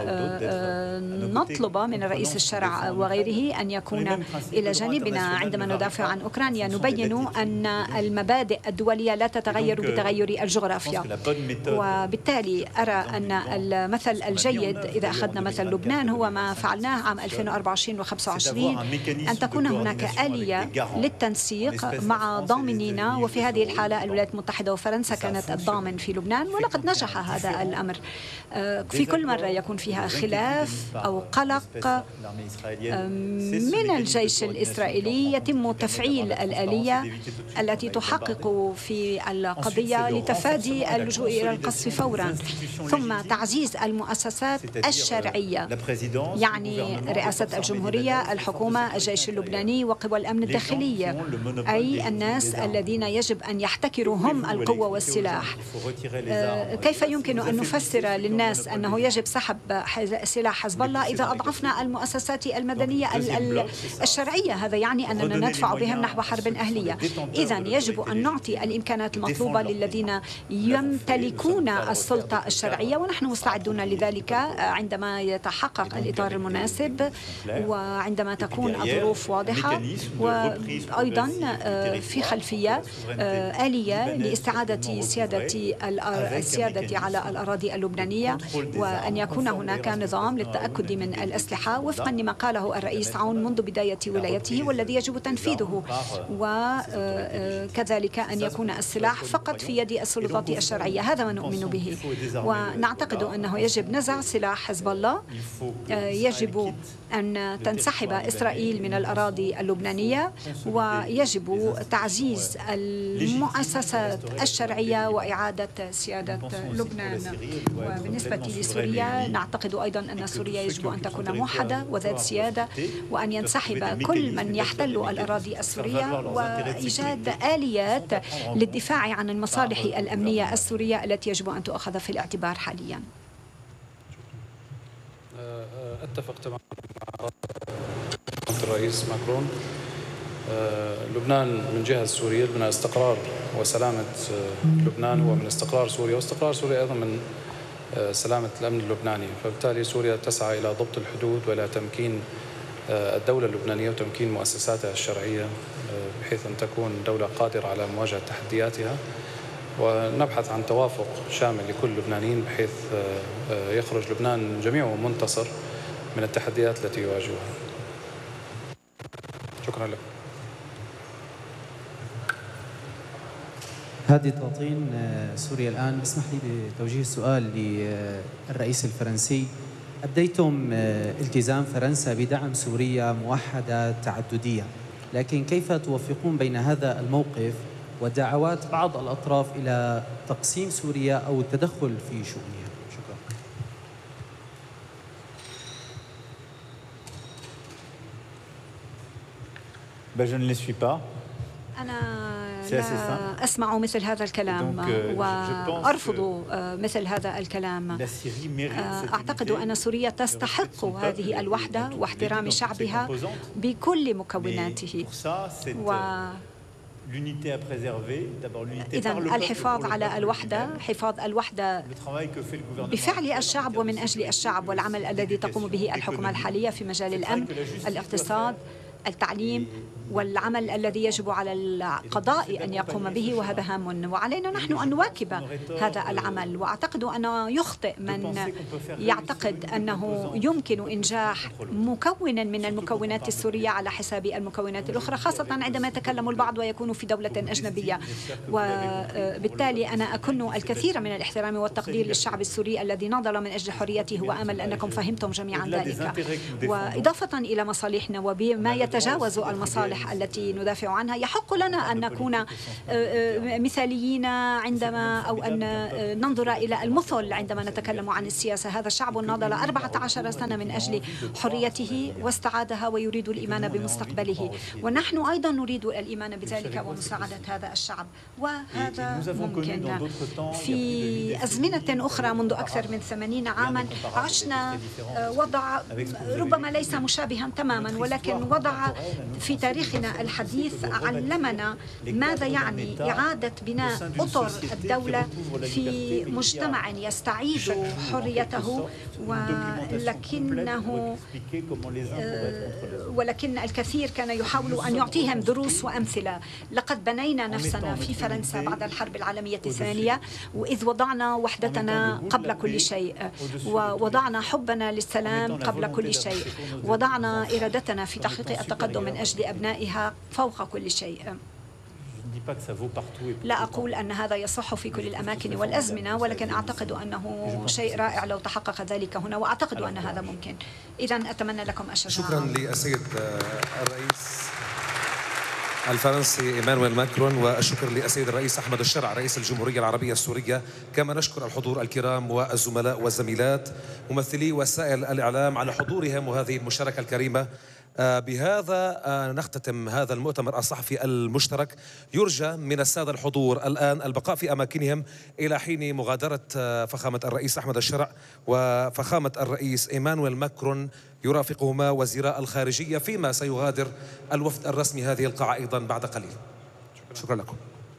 نطلب من رئيس الشرع وغيره أن يكون إلى جانبنا عندما ندافع عن أوكرانيا. نبين أن المبادئ الدولية لا تتغير بتغير الجغرافيا، وبالتالي أرى أن المثل الجيد إذا أخذنا مثل لبنان هو ما فعلناه عام ألفين وأربعة وعشرين وخمسة وعشرين، أن تكون هناك آلية للتنسيق مع ضامنين، وفي هذه الحالة الولايات المتحدة وفرنسا كانت الضامن في لبنان، ولقد نجح هذا الأمر. في كل مرة يكون فيها خلاف أو قلق من الجيش الإسرائيلي يتم تفعيل الآلية التي تحقق في القضية لتفادي اللجوء إلى القصف فورا، ثم تعزيز المؤسسات الشرعية، يعني رئاسة الجمهورية، الحكومة، الجيش اللبناني وقوى الأمن الداخلية، أي الناس الذين يجب أن يحتكروا هم القوة والسلاح. كيف يمكن أن نفسر للناس أنه يجب سحب سلاح حزب الله إذا أضعفنا المؤسسات المدنية الشرعية؟ هذا يعني أننا ندفع بهم نحو حرب أهلية. إذن يجب أن نعطي الإمكانات المطلوبة للذين يمتلكون السلطة الشرعية، ونحن مستعدون لذلك عندما يتحقق الإطار المناسب وعندما تكون الظروف واضحة، وأيضا في خلفية آلية لاستعادة سيادة السيادة على الأراضي اللبنانية، وأن يكون هناك نظام للتأكد من الأسلحة وفقا لما قاله الرئيس عون منذ بداية ولايته والذي يجب تنفيذه، وكذلك أن يكون السلاح فقط في يد السلطات الشرعية. هذا ما نؤمن به، ونعتقد أنه يجب نزع سلاح حزب الله، يجب أن تنسحب إسرائيل من الأراضي اللبنانية، ويجب تعزيز المؤسسات الشرعية وإعادة سيادة لبنان. وبالنسبة لسوريا نعتقد أيضا أن سوريا يجب أن تكون موحدة وذات سيادة، وأن ينسحب كل من يحتل الأراضي السورية، وإيجاد آليات للدفاع عن المصالح الأمنية السورية التي يجب أن تؤخذ في الاعتبار حاليا. أتفق تماما مع الرئيس ماكرون. لبنان من جهة السورية، لبنان استقرار وسلامة لبنان هو من استقرار سوريا، واستقرار سوريا أيضا من سلامة الأمن اللبناني، فبالتالي سوريا تسعى إلى ضبط الحدود وإلى تمكين الدولة اللبنانية وتمكين مؤسساتها الشرعية بحيث أن تكون دولة قادرة على مواجهة تحدياتها، ونبحث عن توافق شامل لكل اللبنانيين بحيث يخرج لبنان جميعه منتصر من التحديات التي يواجهها. شكرا لك. هادي طاطين، سوريا الآن. اسمح لي بتوجيه السؤال للرئيس الفرنسي. أبديتم التزام فرنسا بدعم سوريا موحدة تعددية، لكن كيف توفقون بين هذا الموقف ودعوات بعض الأطراف إلى تقسيم سوريا أو التدخل في شؤونها؟ شكرا. Ben, je ne les suis pas. أنا لا أسمع مثل هذا الكلام وأرفض مثل هذا الكلام. أعتقد أن سوريا تستحق هذه الوحدة واحترام شعبها بكل مكوناته، و إذن الحفاظ على الوحدة، حفاظ الوحدة بفعل الشعب ومن أجل الشعب، والعمل الذي تقوم به الحكومة الحالية في مجال الأمن، الاقتصاد، التعليم، والعمل الذي يجب على القضاء أن يقوم به، وهذا هام، وعلينا نحن أن نواكب هذا العمل. وأعتقد أنه يخطئ من يعتقد أنه يمكن إنجاح مكون من المكونات السورية على حساب المكونات الأخرى، خاصة عندما يتكلم البعض ويكون في دولة أجنبية. وبالتالي أنا أكن الكثير من الاحترام والتقدير للشعب السوري الذي ناضل من أجل حريته، وأمل أنكم فهمتم جميعا ذلك. وإضافة إلى مصالحنا وبما يتجاوز المصالح المصالح التي ندافع عنها. يحق لنا أن نكون مثاليين عندما أو أن ننظر إلى المثل عندما نتكلم عن السياسة. هذا الشعب ناضل أربعة عشر سنة من أجل حريته واستعادها ويريد الإيمان بمستقبله، ونحن أيضا نريد الإيمان بذلك ومساعدة هذا الشعب. وهذا ممكن. في أزمنة أخرى منذ أكثر من ثمانين عاما عشنا وضع ربما ليس مشابها تماما، ولكن وضع في تاريخنا الحديث علمنا ماذا يعني إعادة بناء أطر الدولة في مجتمع يستعيد حريته، ولكنه ولكن الكثير كان يحاول أن يعطيهم دروس وأمثلة. لقد بنينا نفسنا في فرنسا بعد الحرب العالمية الثانية، وإذ وضعنا وحدتنا قبل كل شيء، ووضعنا حبنا للسلام قبل كل شيء، وضعنا إرادتنا في تحقيق التقدم من أجل أبنائها فوق كل شيء. لا أقول أن هذا يصح في كل الأماكن والأزمنة، ولكن أعتقد أنه شيء رائع لو تحقق ذلك هنا، وأعتقد أن هذا ممكن. إذن أتمنى لكم الشجاعة. شكرا للسيد الرئيس الفرنسي إيمانويل ماكرون، والشكر للسيد الرئيس أحمد الشرع رئيس الجمهورية العربية السورية. كما نشكر الحضور الكرام والزملاء والزميلات ممثلي وسائل الإعلام على حضورهم وهذه المشاركة الكريمة. بهذا نختتم هذا المؤتمر الصحفي المشترك. يرجى من السادة الحضور الآن البقاء في أماكنهم إلى حين مغادرة فخامة الرئيس أحمد الشرع وفخامة الرئيس إيمانويل ماكرون يرافقهما وزراء الخارجية، فيما سيغادر الوفد الرسمي هذه القاعة أيضا بعد قليل. شكرا لكم.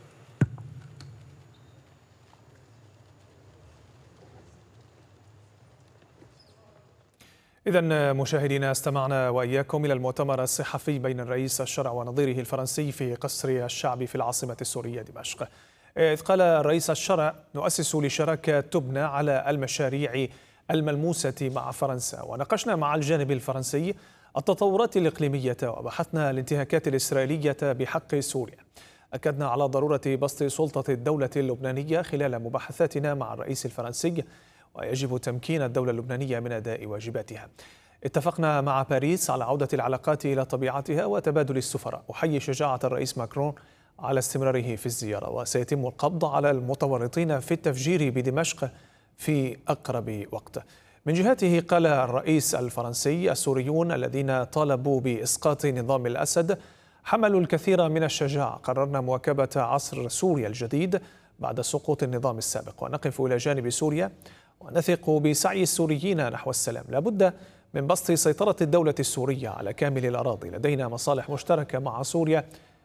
إذن مشاهدينا، استمعنا وإياكم إلى المؤتمر الصحفي بين الرئيس الشرع ونظيره الفرنسي في قصر الشعب في العاصمة السورية دمشق، إذ قال الرئيس الشرع: نؤسس لشراكة تبنى على المشاريع الملموسة مع فرنسا. وناقشنا مع الجانب الفرنسي التطورات الإقليمية وبحثنا الانتهاكات الإسرائيلية بحق سوريا. أكدنا على ضرورة بسط سلطة الدولة اللبنانية خلال مباحثاتنا مع الرئيس الفرنسي، ويجب تمكين الدولة اللبنانية من أداء واجباتها. اتفقنا مع باريس على عودة العلاقات إلى طبيعتها وتبادل السفراء. أحيي شجاعة الرئيس ماكرون على استمراره في الزيارة، وسيتم القبض على المتورطين في التفجير بدمشق في أقرب وقت. من جهته قال الرئيس الفرنسي: السوريون الذين طالبوا بإسقاط نظام الأسد حملوا الكثير من الشجاعة. قررنا مواكبة عصر سوريا الجديد بعد سقوط النظام السابق، ونقف إلى جانب سوريا ونثق بسعي السوريين نحو السلام. لابد من بسط سيطرة الدولة السورية على كامل الأراضي. لدينا مصالح مشتركة مع سوريا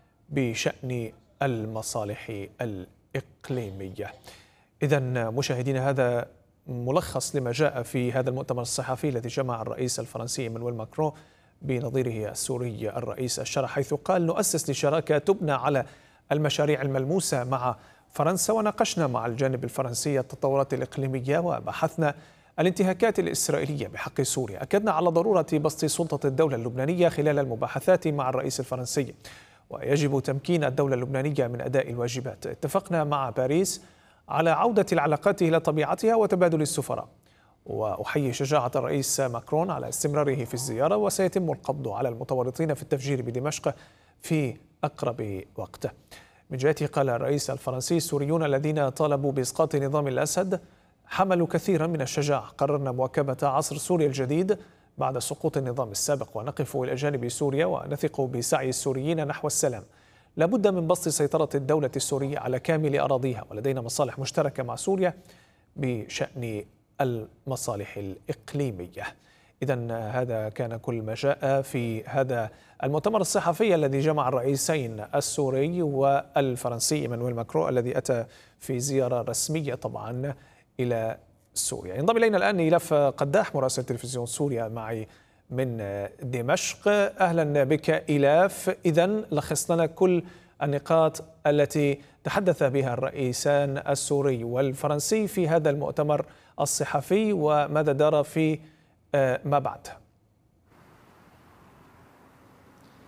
بشأن المصالح الإقليمية. إذن مشاهدينا، هذا ملخص لما جاء في هذا المؤتمر الصحفي الذي جمع الرئيس الفرنسي إيمانويل ماكرون بنظيره السوري الرئيس الشرع، حيث قال: نؤسس لشراكة تبنى على المشاريع الملموسة مع فرنسا. وناقشنا مع الجانب الفرنسي التطورات الإقليمية وبحثنا الانتهاكات الإسرائيلية بحق سوريا. أكدنا على ضرورة بسط سلطة الدولة اللبنانية خلال المباحثات مع الرئيس الفرنسي، ويجب تمكين الدولة اللبنانية من أداء الواجبات. اتفقنا مع باريس على عودة العلاقات إلى طبيعتها وتبادل السفراء. وأحيي شجاعة الرئيس ماكرون على استمراره في الزيارة، وسيتم القبض على المتورطين في التفجير بدمشق في أقرب وقت. من جهته قال الرئيس الفرنسي: السوريون الذين طالبوا بإسقاط نظام الأسد حملوا كثيرا من الشجاعة. قررنا مواكبة عصر سوريا الجديد بعد سقوط النظام السابق، ونقف إلى جانب سوريا ونثق بسعي السوريين نحو السلام. لابد من بسط سيطرة الدولة السورية على كامل أراضيها، ولدينا مصالح مشتركة مع سوريا بشأن المصالح الإقليمية. إذن هذا كان كل ما جاء في هذا المؤتمر الصحفي الذي جمع الرئيسين السوري والفرنسي إيمانويل ماكرون، الذي أتى في زيارة رسمية طبعا إلى سوريا. ينضم إلينا الآن إيلاف قداح مراسل تلفزيون سوريا معي من دمشق. أهلا بك إيلاف. إذن لخص لنا كل النقاط التي تحدث بها الرئيسان السوري والفرنسي في هذا المؤتمر الصحفي، وماذا دار في ما بعد.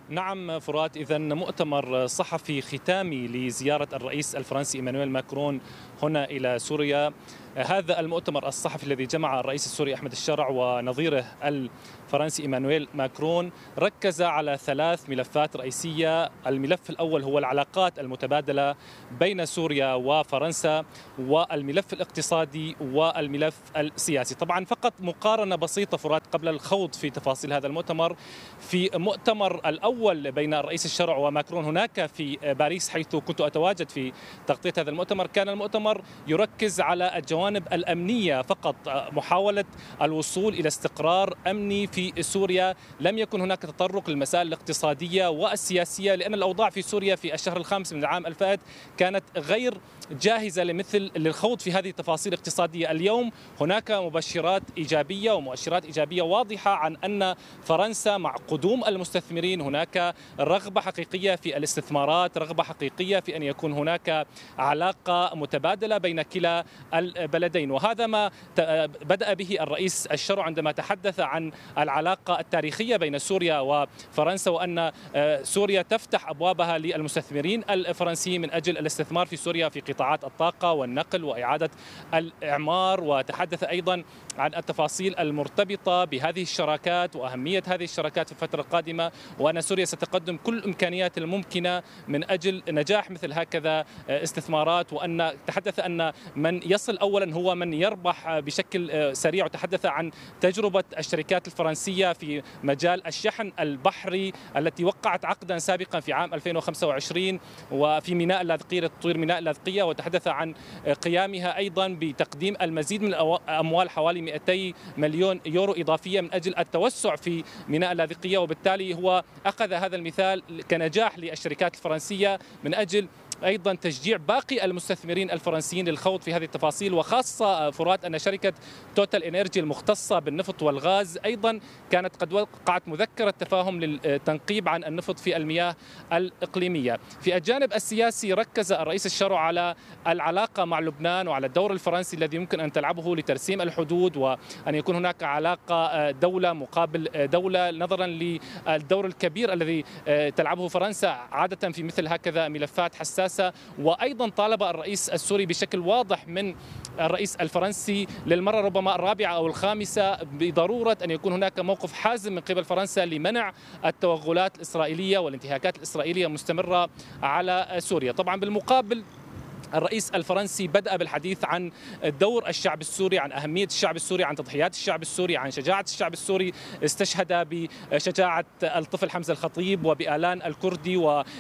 نعم فرات، إذا مؤتمر صحفي ختامي لزيارة الرئيس الفرنسي إيمانويل ماكرون هنا إلى سوريا. هذا المؤتمر الصحفي الذي جمع الرئيس السوري أحمد الشرع ونظيره الفرنسي إيمانويل ماكرون ركز على ثلاث ملفات رئيسية. الملف الأول هو العلاقات المتبادلة بين سوريا وفرنسا، والملف الاقتصادي، والملف السياسي. طبعا فقط مقارنة بسيطة فرات قبل الخوض في تفاصيل هذا المؤتمر. في مؤتمر الأول بين الرئيس الشرع وماكرون هناك في باريس، حيث كنت أتواجد في تغطية هذا المؤتمر، كان المؤتمر يركز على الجوانب الأمنية فقط، محاولة الوصول إلى استقرار أمني في سوريا. لم يكن هناك تطرق للمسائل الاقتصادية والسياسية، لأن الأوضاع في سوريا في الشهر الخامس من العام الفائت كانت غير جاهزة لمثل للخوض في هذه التفاصيل الاقتصادية. اليوم هناك مبشرات إيجابية ومؤشرات إيجابية واضحة عن أن فرنسا مع قدوم المستثمرين هناك رغبة حقيقية في الاستثمارات، رغبة حقيقية في أن يكون هناك علاقة متبادلة بين كلا البلدين. وهذا ما بدأ به الرئيس الشرع عندما تحدث عن العلاقة التاريخية بين سوريا وفرنسا، وأن سوريا تفتح أبوابها للمستثمرين الفرنسيين من أجل الاستثمار في سوريا في قطاعات الطاقة والنقل وإعادة الإعمار. وتحدث أيضا عن التفاصيل المرتبطة بهذه الشراكات وأهمية هذه الشراكات في الفترة القادمة، وأن سوريا ستقدم كل الإمكانيات الممكنة من أجل نجاح مثل هكذا استثمارات، وأن تحدث أن من يصل أولا هو من يربح بشكل سريع. وتحدث عن تجربة الشركات الفرنسية في مجال الشحن البحري التي وقعت عقدا سابقا في عام ألفين وخمسة وعشرين وفي ميناء اللاذقية لتطوير ميناء اللاذقية. وتحدث عن قيامها أيضا بتقديم المزيد من الأموال حوالي مئتي مليون يورو إضافية من أجل التوسع في ميناء اللاذقية. وبالتالي هو أخذ هذا المثال كنجاح للشركات الفرنسية من أجل أيضا تشجيع باقي المستثمرين الفرنسيين للخوض في هذه التفاصيل. وخاصة فرات أن شركة توتال إنرجي المختصة بالنفط والغاز أيضا كانت قد وقعت مذكرة تفاهم للتنقيب عن النفط في المياه الإقليمية. في الجانب السياسي ركز الرئيس الشرع على العلاقة مع لبنان وعلى الدور الفرنسي الذي يمكن أن تلعبه لترسيم الحدود، وأن يكون هناك علاقة دولة مقابل دولة، نظرا للدور الكبير الذي تلعبه فرنسا عادة في مثل هكذا ملفات حساسة. وأيضا طالب الرئيس السوري بشكل واضح من الرئيس الفرنسي للمرة ربما الرابعة أو الخامسة بضرورة أن يكون هناك موقف حازم من قبل فرنسا لمنع التوغلات الإسرائيلية والانتهاكات الإسرائيلية المستمرة على سوريا. طبعا بالمقابل الرئيس الفرنسي بدأ بالحديث عن دور الشعب السوري، عن أهمية الشعب السوري، عن تضحيات الشعب السوري، عن شجاعة الشعب السوري. استشهد بشجاعة الطفل حمزة الخطيب وبآلان الكردي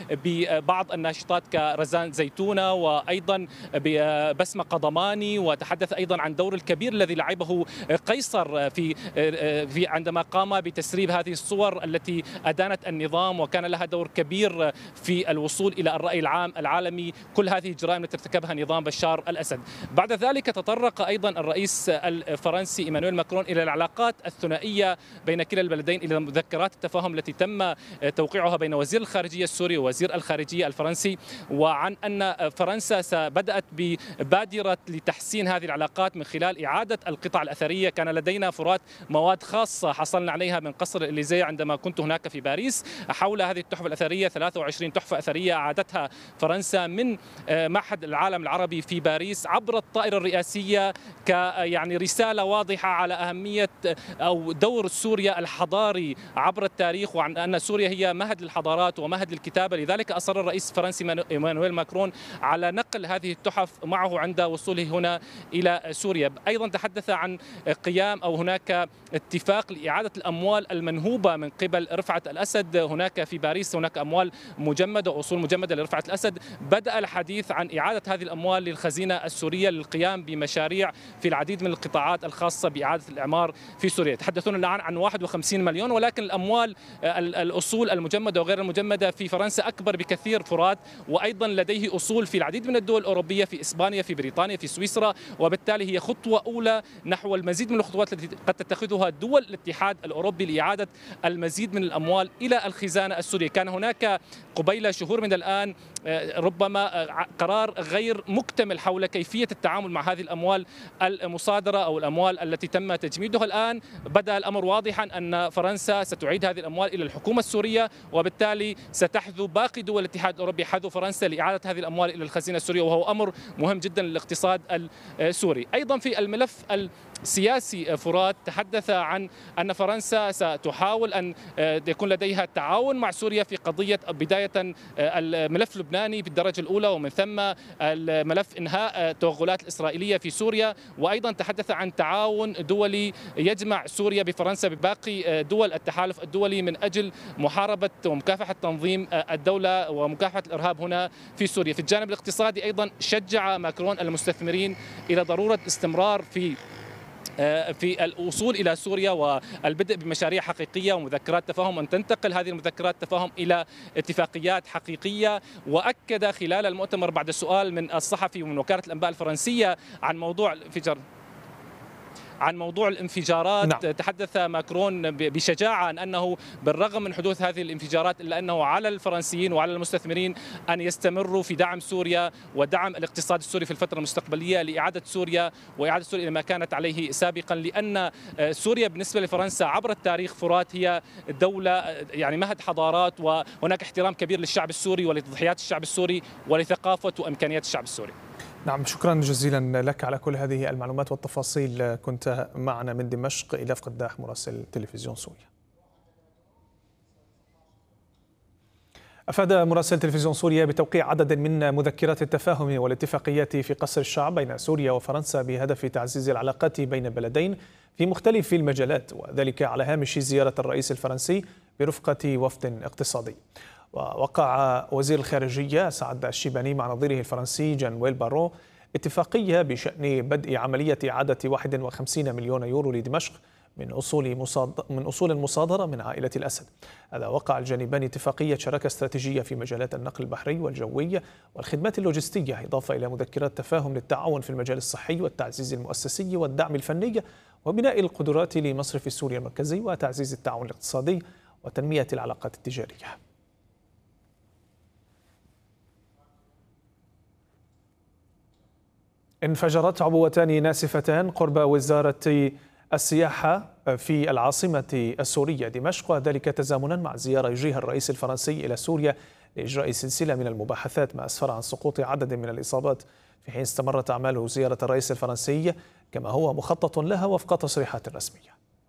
وببعض الناشطات كرزان زيتونة وأيضا ببسمة قضماني. وتحدث أيضا عن دور الكبير الذي لعبه قيصر في في عندما قام بتسريب هذه الصور التي أدانت النظام وكان لها دور كبير في الوصول إلى الرأي العام العالمي. كل هذه الجرائم التي ارتكبها نظام بشار الأسد. بعد ذلك تطرق أيضا الرئيس الفرنسي إيمانويل ماكرون إلى العلاقات الثنائية بين كلا البلدين، إلى مذكرات التفاهم التي تم توقيعها بين وزير الخارجية السوري ووزير الخارجية الفرنسي، وعن أن فرنسا بدأت ببادرة لتحسين هذه العلاقات من خلال إعادة القطع الأثرية. كان لدينا فرات مواد خاصة حصلنا عليها من قصر الإليزيه عندما كنت هناك في باريس حول هذه التحف الأثرية، ثلاثة وعشرين تحفة أثرية أعادتها فرنسا من معهد العالم العربي في باريس عبر الطائرة الرئاسية، ك يعني رسالة واضحة على أهمية أو دور سوريا الحضاري عبر التاريخ، وعن أن سوريا هي مهد للحضارات ومهد للكتابة. لذلك أصر الرئيس الفرنسي إيمانويل ماكرون على نقل هذه التحف معه عند وصوله هنا إلى سوريا. أيضا تحدث عن قيام أو هناك اتفاق لإعادة الأموال المنهوبة من قبل رفعت الأسد. هناك في باريس هناك أموال مجمدة وأصول مجمدة لرفعت الأسد. بدأ الحديث عن إعادة هذه الأموال للخزينة السورية للقيام بمشاريع في العديد من القطاعات الخاصة بإعادة الإعمار في سوريا. يتحدثون الآن عن واحد وخمسين مليون، ولكن الأموال الأصول المجمدة وغير المجمدة في فرنسا أكبر بكثير فرات، وأيضا لديه أصول في العديد من الدول الأوروبية، في إسبانيا، في بريطانيا، في سويسرا. وبالتالي هي خطوة أولى نحو المزيد من الخطوات التي قد تتخذها دول الاتحاد الأوروبي لإعادة المزيد من الأموال إلى الخزانة السورية. كان هناك قبيل شهور من الآن ربما قرار غير مكتمل حول كيفية التعامل مع هذه الأموال المصادرة أو الأموال التي تم تجميدها. الآن بدأ الأمر واضحا أن فرنسا ستعيد هذه الأموال إلى الحكومة السورية، وبالتالي ستحذو باقي دول الاتحاد الأوروبي حذو فرنسا لإعادة هذه الأموال إلى الخزينة السورية، وهو أمر مهم جدا للاقتصاد السوري. أيضا في الملف السياسي فرات تحدث عن أن فرنسا ستحاول أن يكون لديها تعاون مع سوريا في قضية بداية الملف اللبناني بالدرجة الأولى، ومن ثم الملف إنهاء التوغلات الإسرائيلية في سوريا، وأيضا تحدث عن تعاون دولي يجمع سوريا بفرنسا بباقي دول التحالف الدولي من أجل محاربة ومكافحة تنظيم الدولة ومكافحة الإرهاب هنا في سوريا. في الجانب الاقتصادي أيضا شجع ماكرون المستثمرين إلى ضرورة استمرار في في الوصول إلى سوريا والبدء بمشاريع حقيقية ومذكرات تفاهم، أن تنتقل هذه المذكرات تفاهم إلى اتفاقيات حقيقية. وأكد خلال المؤتمر بعد سؤال من الصحفي ومن وكالة الأنباء الفرنسية عن موضوع الانفجار عن موضوع الانفجارات، نعم. تحدث ماكرون بشجاعة عن أنه بالرغم من حدوث هذه الانفجارات إلا أنه على الفرنسيين وعلى المستثمرين أن يستمروا في دعم سوريا ودعم الاقتصاد السوري في الفترة المستقبلية لإعادة سوريا وإعادة سوريا إلى ما كانت عليه سابقا، لأن سوريا بالنسبة لفرنسا عبر التاريخ فرات هي دولة يعني مهد حضارات، وهناك احترام كبير للشعب السوري ولتضحيات الشعب السوري ولثقافة وإمكانيات الشعب السوري. نعم، شكرا جزيلا لك على كل هذه المعلومات والتفاصيل. كنت معنا من دمشق إلاف قداح مراسل تلفزيون سوريا. أفاد مراسل تلفزيون سوريا بتوقيع عدد من مذكرات التفاهم والاتفاقيات في قصر الشعب بين سوريا وفرنسا بهدف تعزيز العلاقات بين البلدين في مختلف المجالات، وذلك على هامش زيارة الرئيس الفرنسي برفقة وفد اقتصادي. ووقع وزير الخارجية سعد الشيباني مع نظيره الفرنسي جان-نويل بارون اتفاقية بشأن بدء عملية إعادة واحد وخمسين مليون يورو لدمشق من أصول مصاد... من أصول مصادرة من عائلة الأسد. هذا وقع الجانبان اتفاقية شراكة استراتيجية في مجالات النقل البحري والجوي والخدمات اللوجستية، إضافة إلى مذكرات تفاهم للتعاون في المجال الصحي والتعزيز المؤسسي والدعم الفني وبناء القدرات لمصرف سوريا المركزي وتعزيز التعاون الاقتصادي وتنمية العلاقات التجارية. انفجرت عبوتان ناسفتان قرب وزارة السياحة في العاصمة السورية دمشق، وذلك تزامنا مع زيارة يجريها الرئيس الفرنسي إلى سوريا لإجراء سلسلة من المباحثات، ما أسفر عن سقوط عدد من الإصابات، في حين استمرت أعمال زيارة الرئيس الفرنسي كما هو مخطط لها وفق تصريحات رسمية.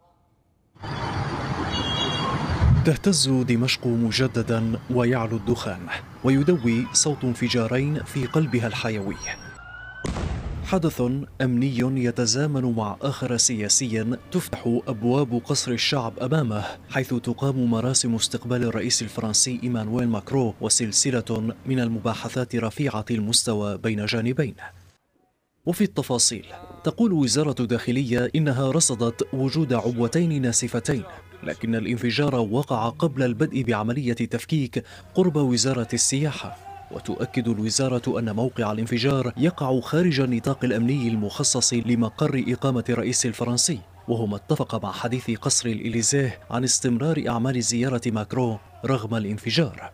تهتز دمشق مجددا ويعلو الدخان ويدوي صوت انفجارين في قلبها الحيوي. حدث أمني يتزامن مع آخر سياسي تفتح أبواب قصر الشعب أمامه، حيث تقام مراسم استقبال الرئيس الفرنسي إيمانويل ماكرون وسلسلة من المباحثات رفيعة المستوى بين جانبين. وفي التفاصيل تقول وزارة الداخلية إنها رصدت وجود عبوتين ناسفتين، لكن الانفجار وقع قبل البدء بعملية تفكيك قرب وزارة السياحة. وتؤكد الوزارة أن موقع الانفجار يقع خارج النطاق الأمني المخصص لمقر إقامة الرئيس الفرنسي، وهو ما اتفق مع حديث قصر الإليزيه عن استمرار أعمال زيارة ماكرون رغم الانفجار.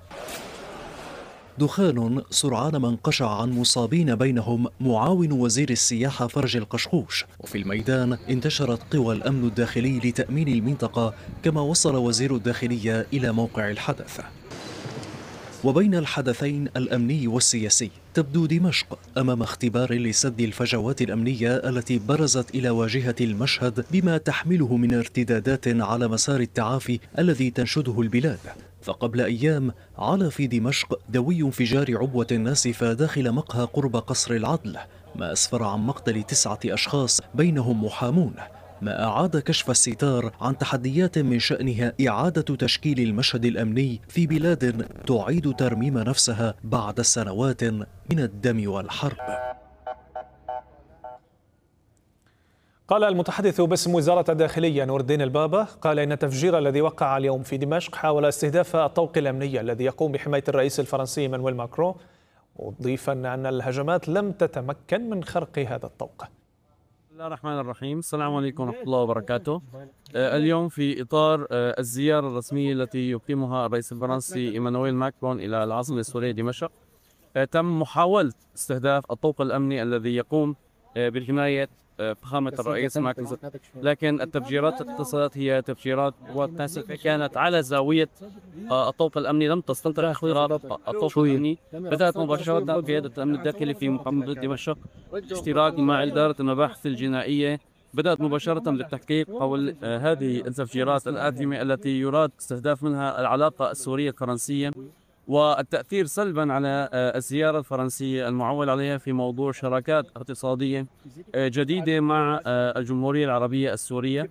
دخان سرعان ما انقشع عن مصابين بينهم معاون وزير السياحة فرج القشقوش، وفي الميدان انتشرت قوى الأمن الداخلي لتأمين المنطقة، كما وصل وزير الداخلية إلى موقع الحدث. وبين الحدثين الأمني والسياسي تبدو دمشق أمام اختبار لسد الفجوات الأمنية التي برزت إلى واجهة المشهد بما تحمله من ارتدادات على مسار التعافي الذي تنشده البلاد. فقبل أيام علا في دمشق دوي انفجار عبوة ناسفة داخل مقهى قرب قصر العدل، ما أسفر عن مقتل تسعة أشخاص بينهم محامون، ما أعاد كشف الستار عن تحديات من شأنها إعادة تشكيل المشهد الأمني في بلاد تعيد ترميم نفسها بعد سنوات من الدم والحرب. قال المتحدث باسم وزارة الداخلية نور الدين البابا قال إن التفجير الذي وقع اليوم في دمشق حاول استهداف الطوق الأمني الذي يقوم بحماية الرئيس الفرنسي إيمانويل ماكرون، مضيفا أن الهجمات لم تتمكن من خرق هذا الطوق. بسم الله الرحمن الرحيم، السلام عليكم ورحمة الله وبركاته. اليوم في إطار الزيارة الرسمية التي يقيمها الرئيس الفرنسي إيمانويل ماكرون إلى العاصمة السورية دمشق، تم محاولة استهداف الطوق الأمني الذي يقوم بحماية فخامة الرئيس ماكرون، لكن التفجيرات التي اتصلت هي تفجيرات كانت على زاوية الطوق الأمني، لم تستطع اختراق الطوق الأمني. بدأت مباشرة قيادة الأمن الداخلي في محافظة دمشق اشتراك مع إدارة المباحث الجنائية، بدأت مباشرة بالتحقيق حول هذه التفجيرات الآثمة التي يراد استهداف منها العلاقة السورية الفرنسية والتأثير سلبا على الزيارة الفرنسية المعول عليها في موضوع شراكات اقتصادية جديدة مع الجمهورية العربية السورية.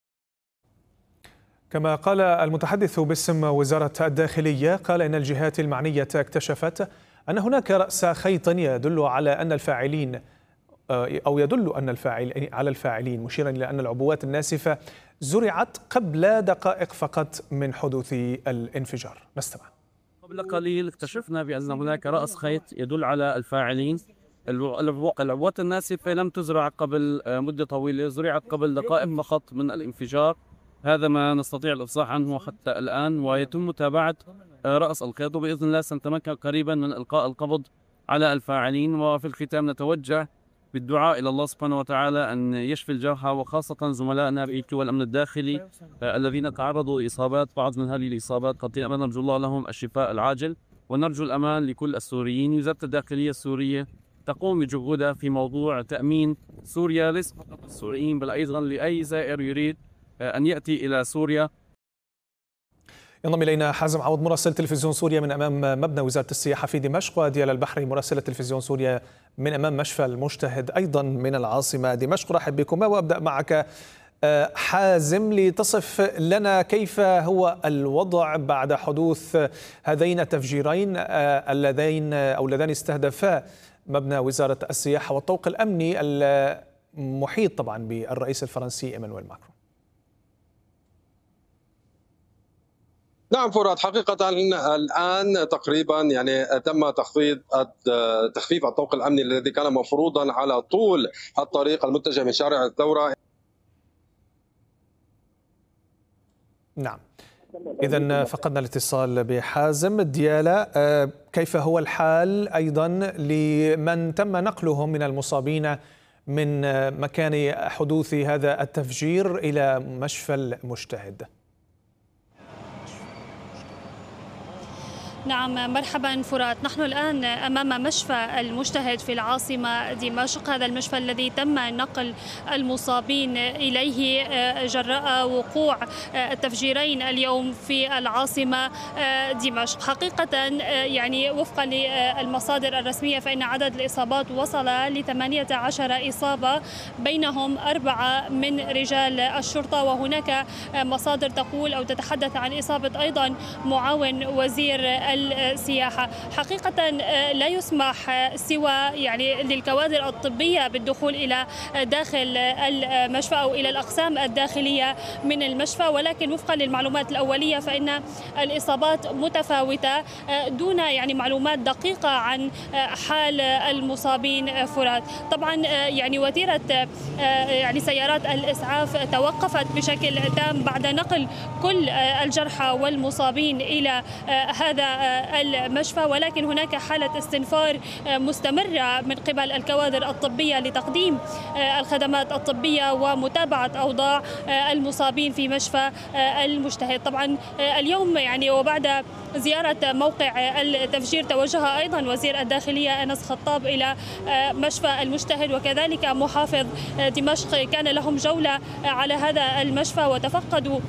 كما قال المتحدث باسم وزارة الداخلية، قال إن الجهات المعنية اكتشفت أن هناك رأس خيط يدل على أن الفاعلين أو يدل أن الفاعل على الفاعلين، مشيرا إلى أن العبوات الناسفة زرعت قبل دقائق فقط من حدوث الانفجار. نستمع. قبل قليل اكتشفنا بأن هناك رأس خيط يدل على الفاعلين. العبوات الناسفة لم تزرع قبل مدة طويلة، زرعت قبل دقائق فقط من الانفجار، هذا ما نستطيع الإفصاح عنه حتى الآن، ويتم متابعة رأس الخيط، وبإذن الله سنتمكن قريبا من إلقاء القبض على الفاعلين. وفي الختام نتوجه بالدعاء إلى الله سبحانه وتعالى أن يشفي الجرحى، وخاصة زملائنا في الأمن الداخلي الذين تعرضوا لإصابات، بعض من هذه الإصابات قتيلة، نرجو الله لهم الشفاء العاجل، ونرجو الأمان لكل السوريين. وزارة الداخلية السورية تقوم بجهودها في موضوع تأمين سوريا ليس فقط السوريين بل أيضا لأي زائر يريد أن يأتي إلى سوريا. ينضم إلينا حازم عوض مراسل تلفزيون سوريا من أمام مبنى وزارة السياحة في دمشق، وديال البحري مراسلة تلفزيون سوريا من أمام مشفى المجتهد أيضا من العاصمة دمشق. رحب بكما، وأبدأ معك حازم لتصف لنا كيف هو الوضع بعد حدوث هذين التفجيرين اللذين أو اللذان استهدفا مبنى وزارة السياحة والطوق الأمني المحيط طبعا بالرئيس الفرنسي إيمانويل ماكرون. نعم فرات، حقيقة الآن تقريبا يعني تم تخفيض تخفيف الطوق الأمني الذي كان مفروضا على طول الطريق المتجه من شارع الثورة. نعم، إذن فقدنا الاتصال بحازم. ديالا، كيف هو الحال أيضا لمن تم نقلهم من المصابين من مكان حدوث هذا التفجير إلى مشفى المجتهد؟ نعم مرحبا فرات، نحن الآن أمام مشفى المجتهد في العاصمة دمشق، هذا المشفى الذي تم نقل المصابين إليه جراء وقوع التفجيرين اليوم في العاصمة دمشق. حقيقة يعني وفقا للمصادر الرسمية فإن عدد الإصابات وصل ل ثمانية عشر إصابة، بينهم أربعة من رجال الشرطة، وهناك مصادر تقول أو تتحدث عن إصابة أيضا معاون وزير السياحة. حقيقة لا يسمح سوى يعني للكوادر الطبية بالدخول إلى داخل المشفى أو إلى الأقسام الداخلية من المشفى، ولكن وفقا للمعلومات الأولية فإن الإصابات متفاوتة دون يعني معلومات دقيقة عن حال المصابين فرات. طبعا يعني وتيرة يعني سيارات الإسعاف توقفت بشكل تام بعد نقل كل الجرحى والمصابين إلى هذا المشفى، ولكن هناك حالة استنفار مستمرة من قبل الكوادر الطبية لتقديم الخدمات الطبية ومتابعة أوضاع المصابين في مشفى المجتهد. طبعا اليوم يعني وبعد زيارة موقع التفجير توجه أيضا وزير الداخلية أنس خطاب إلى مشفى المجتهد، وكذلك محافظ دمشق كان لهم جولة على هذا المشفى وتفقدوا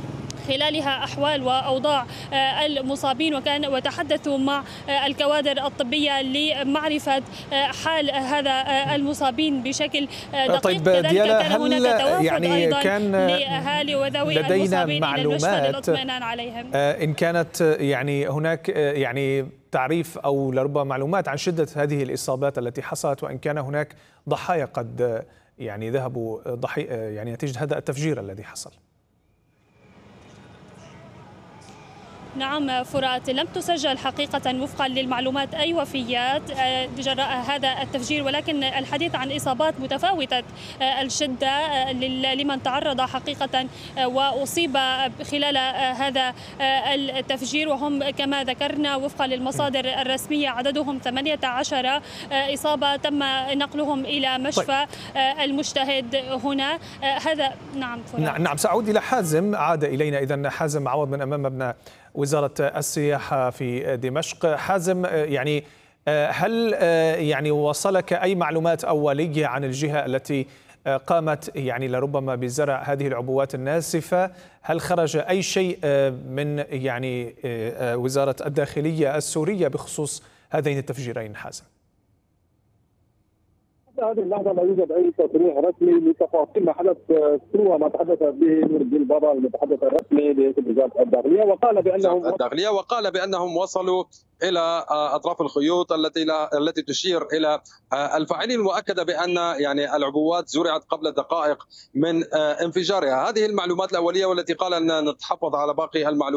خلالها أحوال وأوضاع المصابين وكان وتحدثوا مع الكوادر الطبية لمعرفة حال هذا المصابين بشكل دقيق. طيب كذلك ديالا، كان هناك توافد يعني أيضا كان لأهالي وذوي المصابين إلى المشفى للاطمئنان عليهم. إن كانت يعني هناك يعني تعريف أو لربما معلومات عن شدة هذه الإصابات التي حصلت، وإن كان هناك ضحايا قد يعني ذهبوا ضحي يعني نتيجة هذا التفجير الذي حصل؟ نعم فرات، لم تسجل حقيقة وفقا للمعلومات أي وفيات جراء هذا التفجير، ولكن الحديث عن إصابات متفاوتة الشدة لمن تعرض حقيقة وأصيب خلال هذا التفجير، وهم كما ذكرنا وفقا للمصادر الرسمية عددهم ثمانية عشر إصابة تم نقلهم إلى مشفى المجتهد هنا. هذا نعم نعم, نعم سأعود إلى حازم، عاد إلينا إذن حازم عوض من أمام مبنى وزارة السياحة في دمشق. حازم، يعني هل يعني وصلك أي معلومات أولية عن الجهة التي قامت يعني لربما بزرع هذه العبوات الناسفة؟ هل خرج أي شيء من يعني وزارة الداخلية السورية بخصوص هذين التفجيرين حازم؟ هذه اللحظة لا يوجد أي تصريح رسمي لتفاصيل ما حدث سوى ما تحدث به نور الدين بابا المتحدث الرسمي لوزارة الداخلية، وقال بأنهم الداخلية وقال بأنهم وصلوا إلى أطراف الخيوط التي التي تشير إلى الفاعلين، وأكد بأن يعني العبوات زرعت قبل دقائق من انفجارها. هذه المعلومات الأولية والتي قال أن نتحفظ على باقي المعلومات.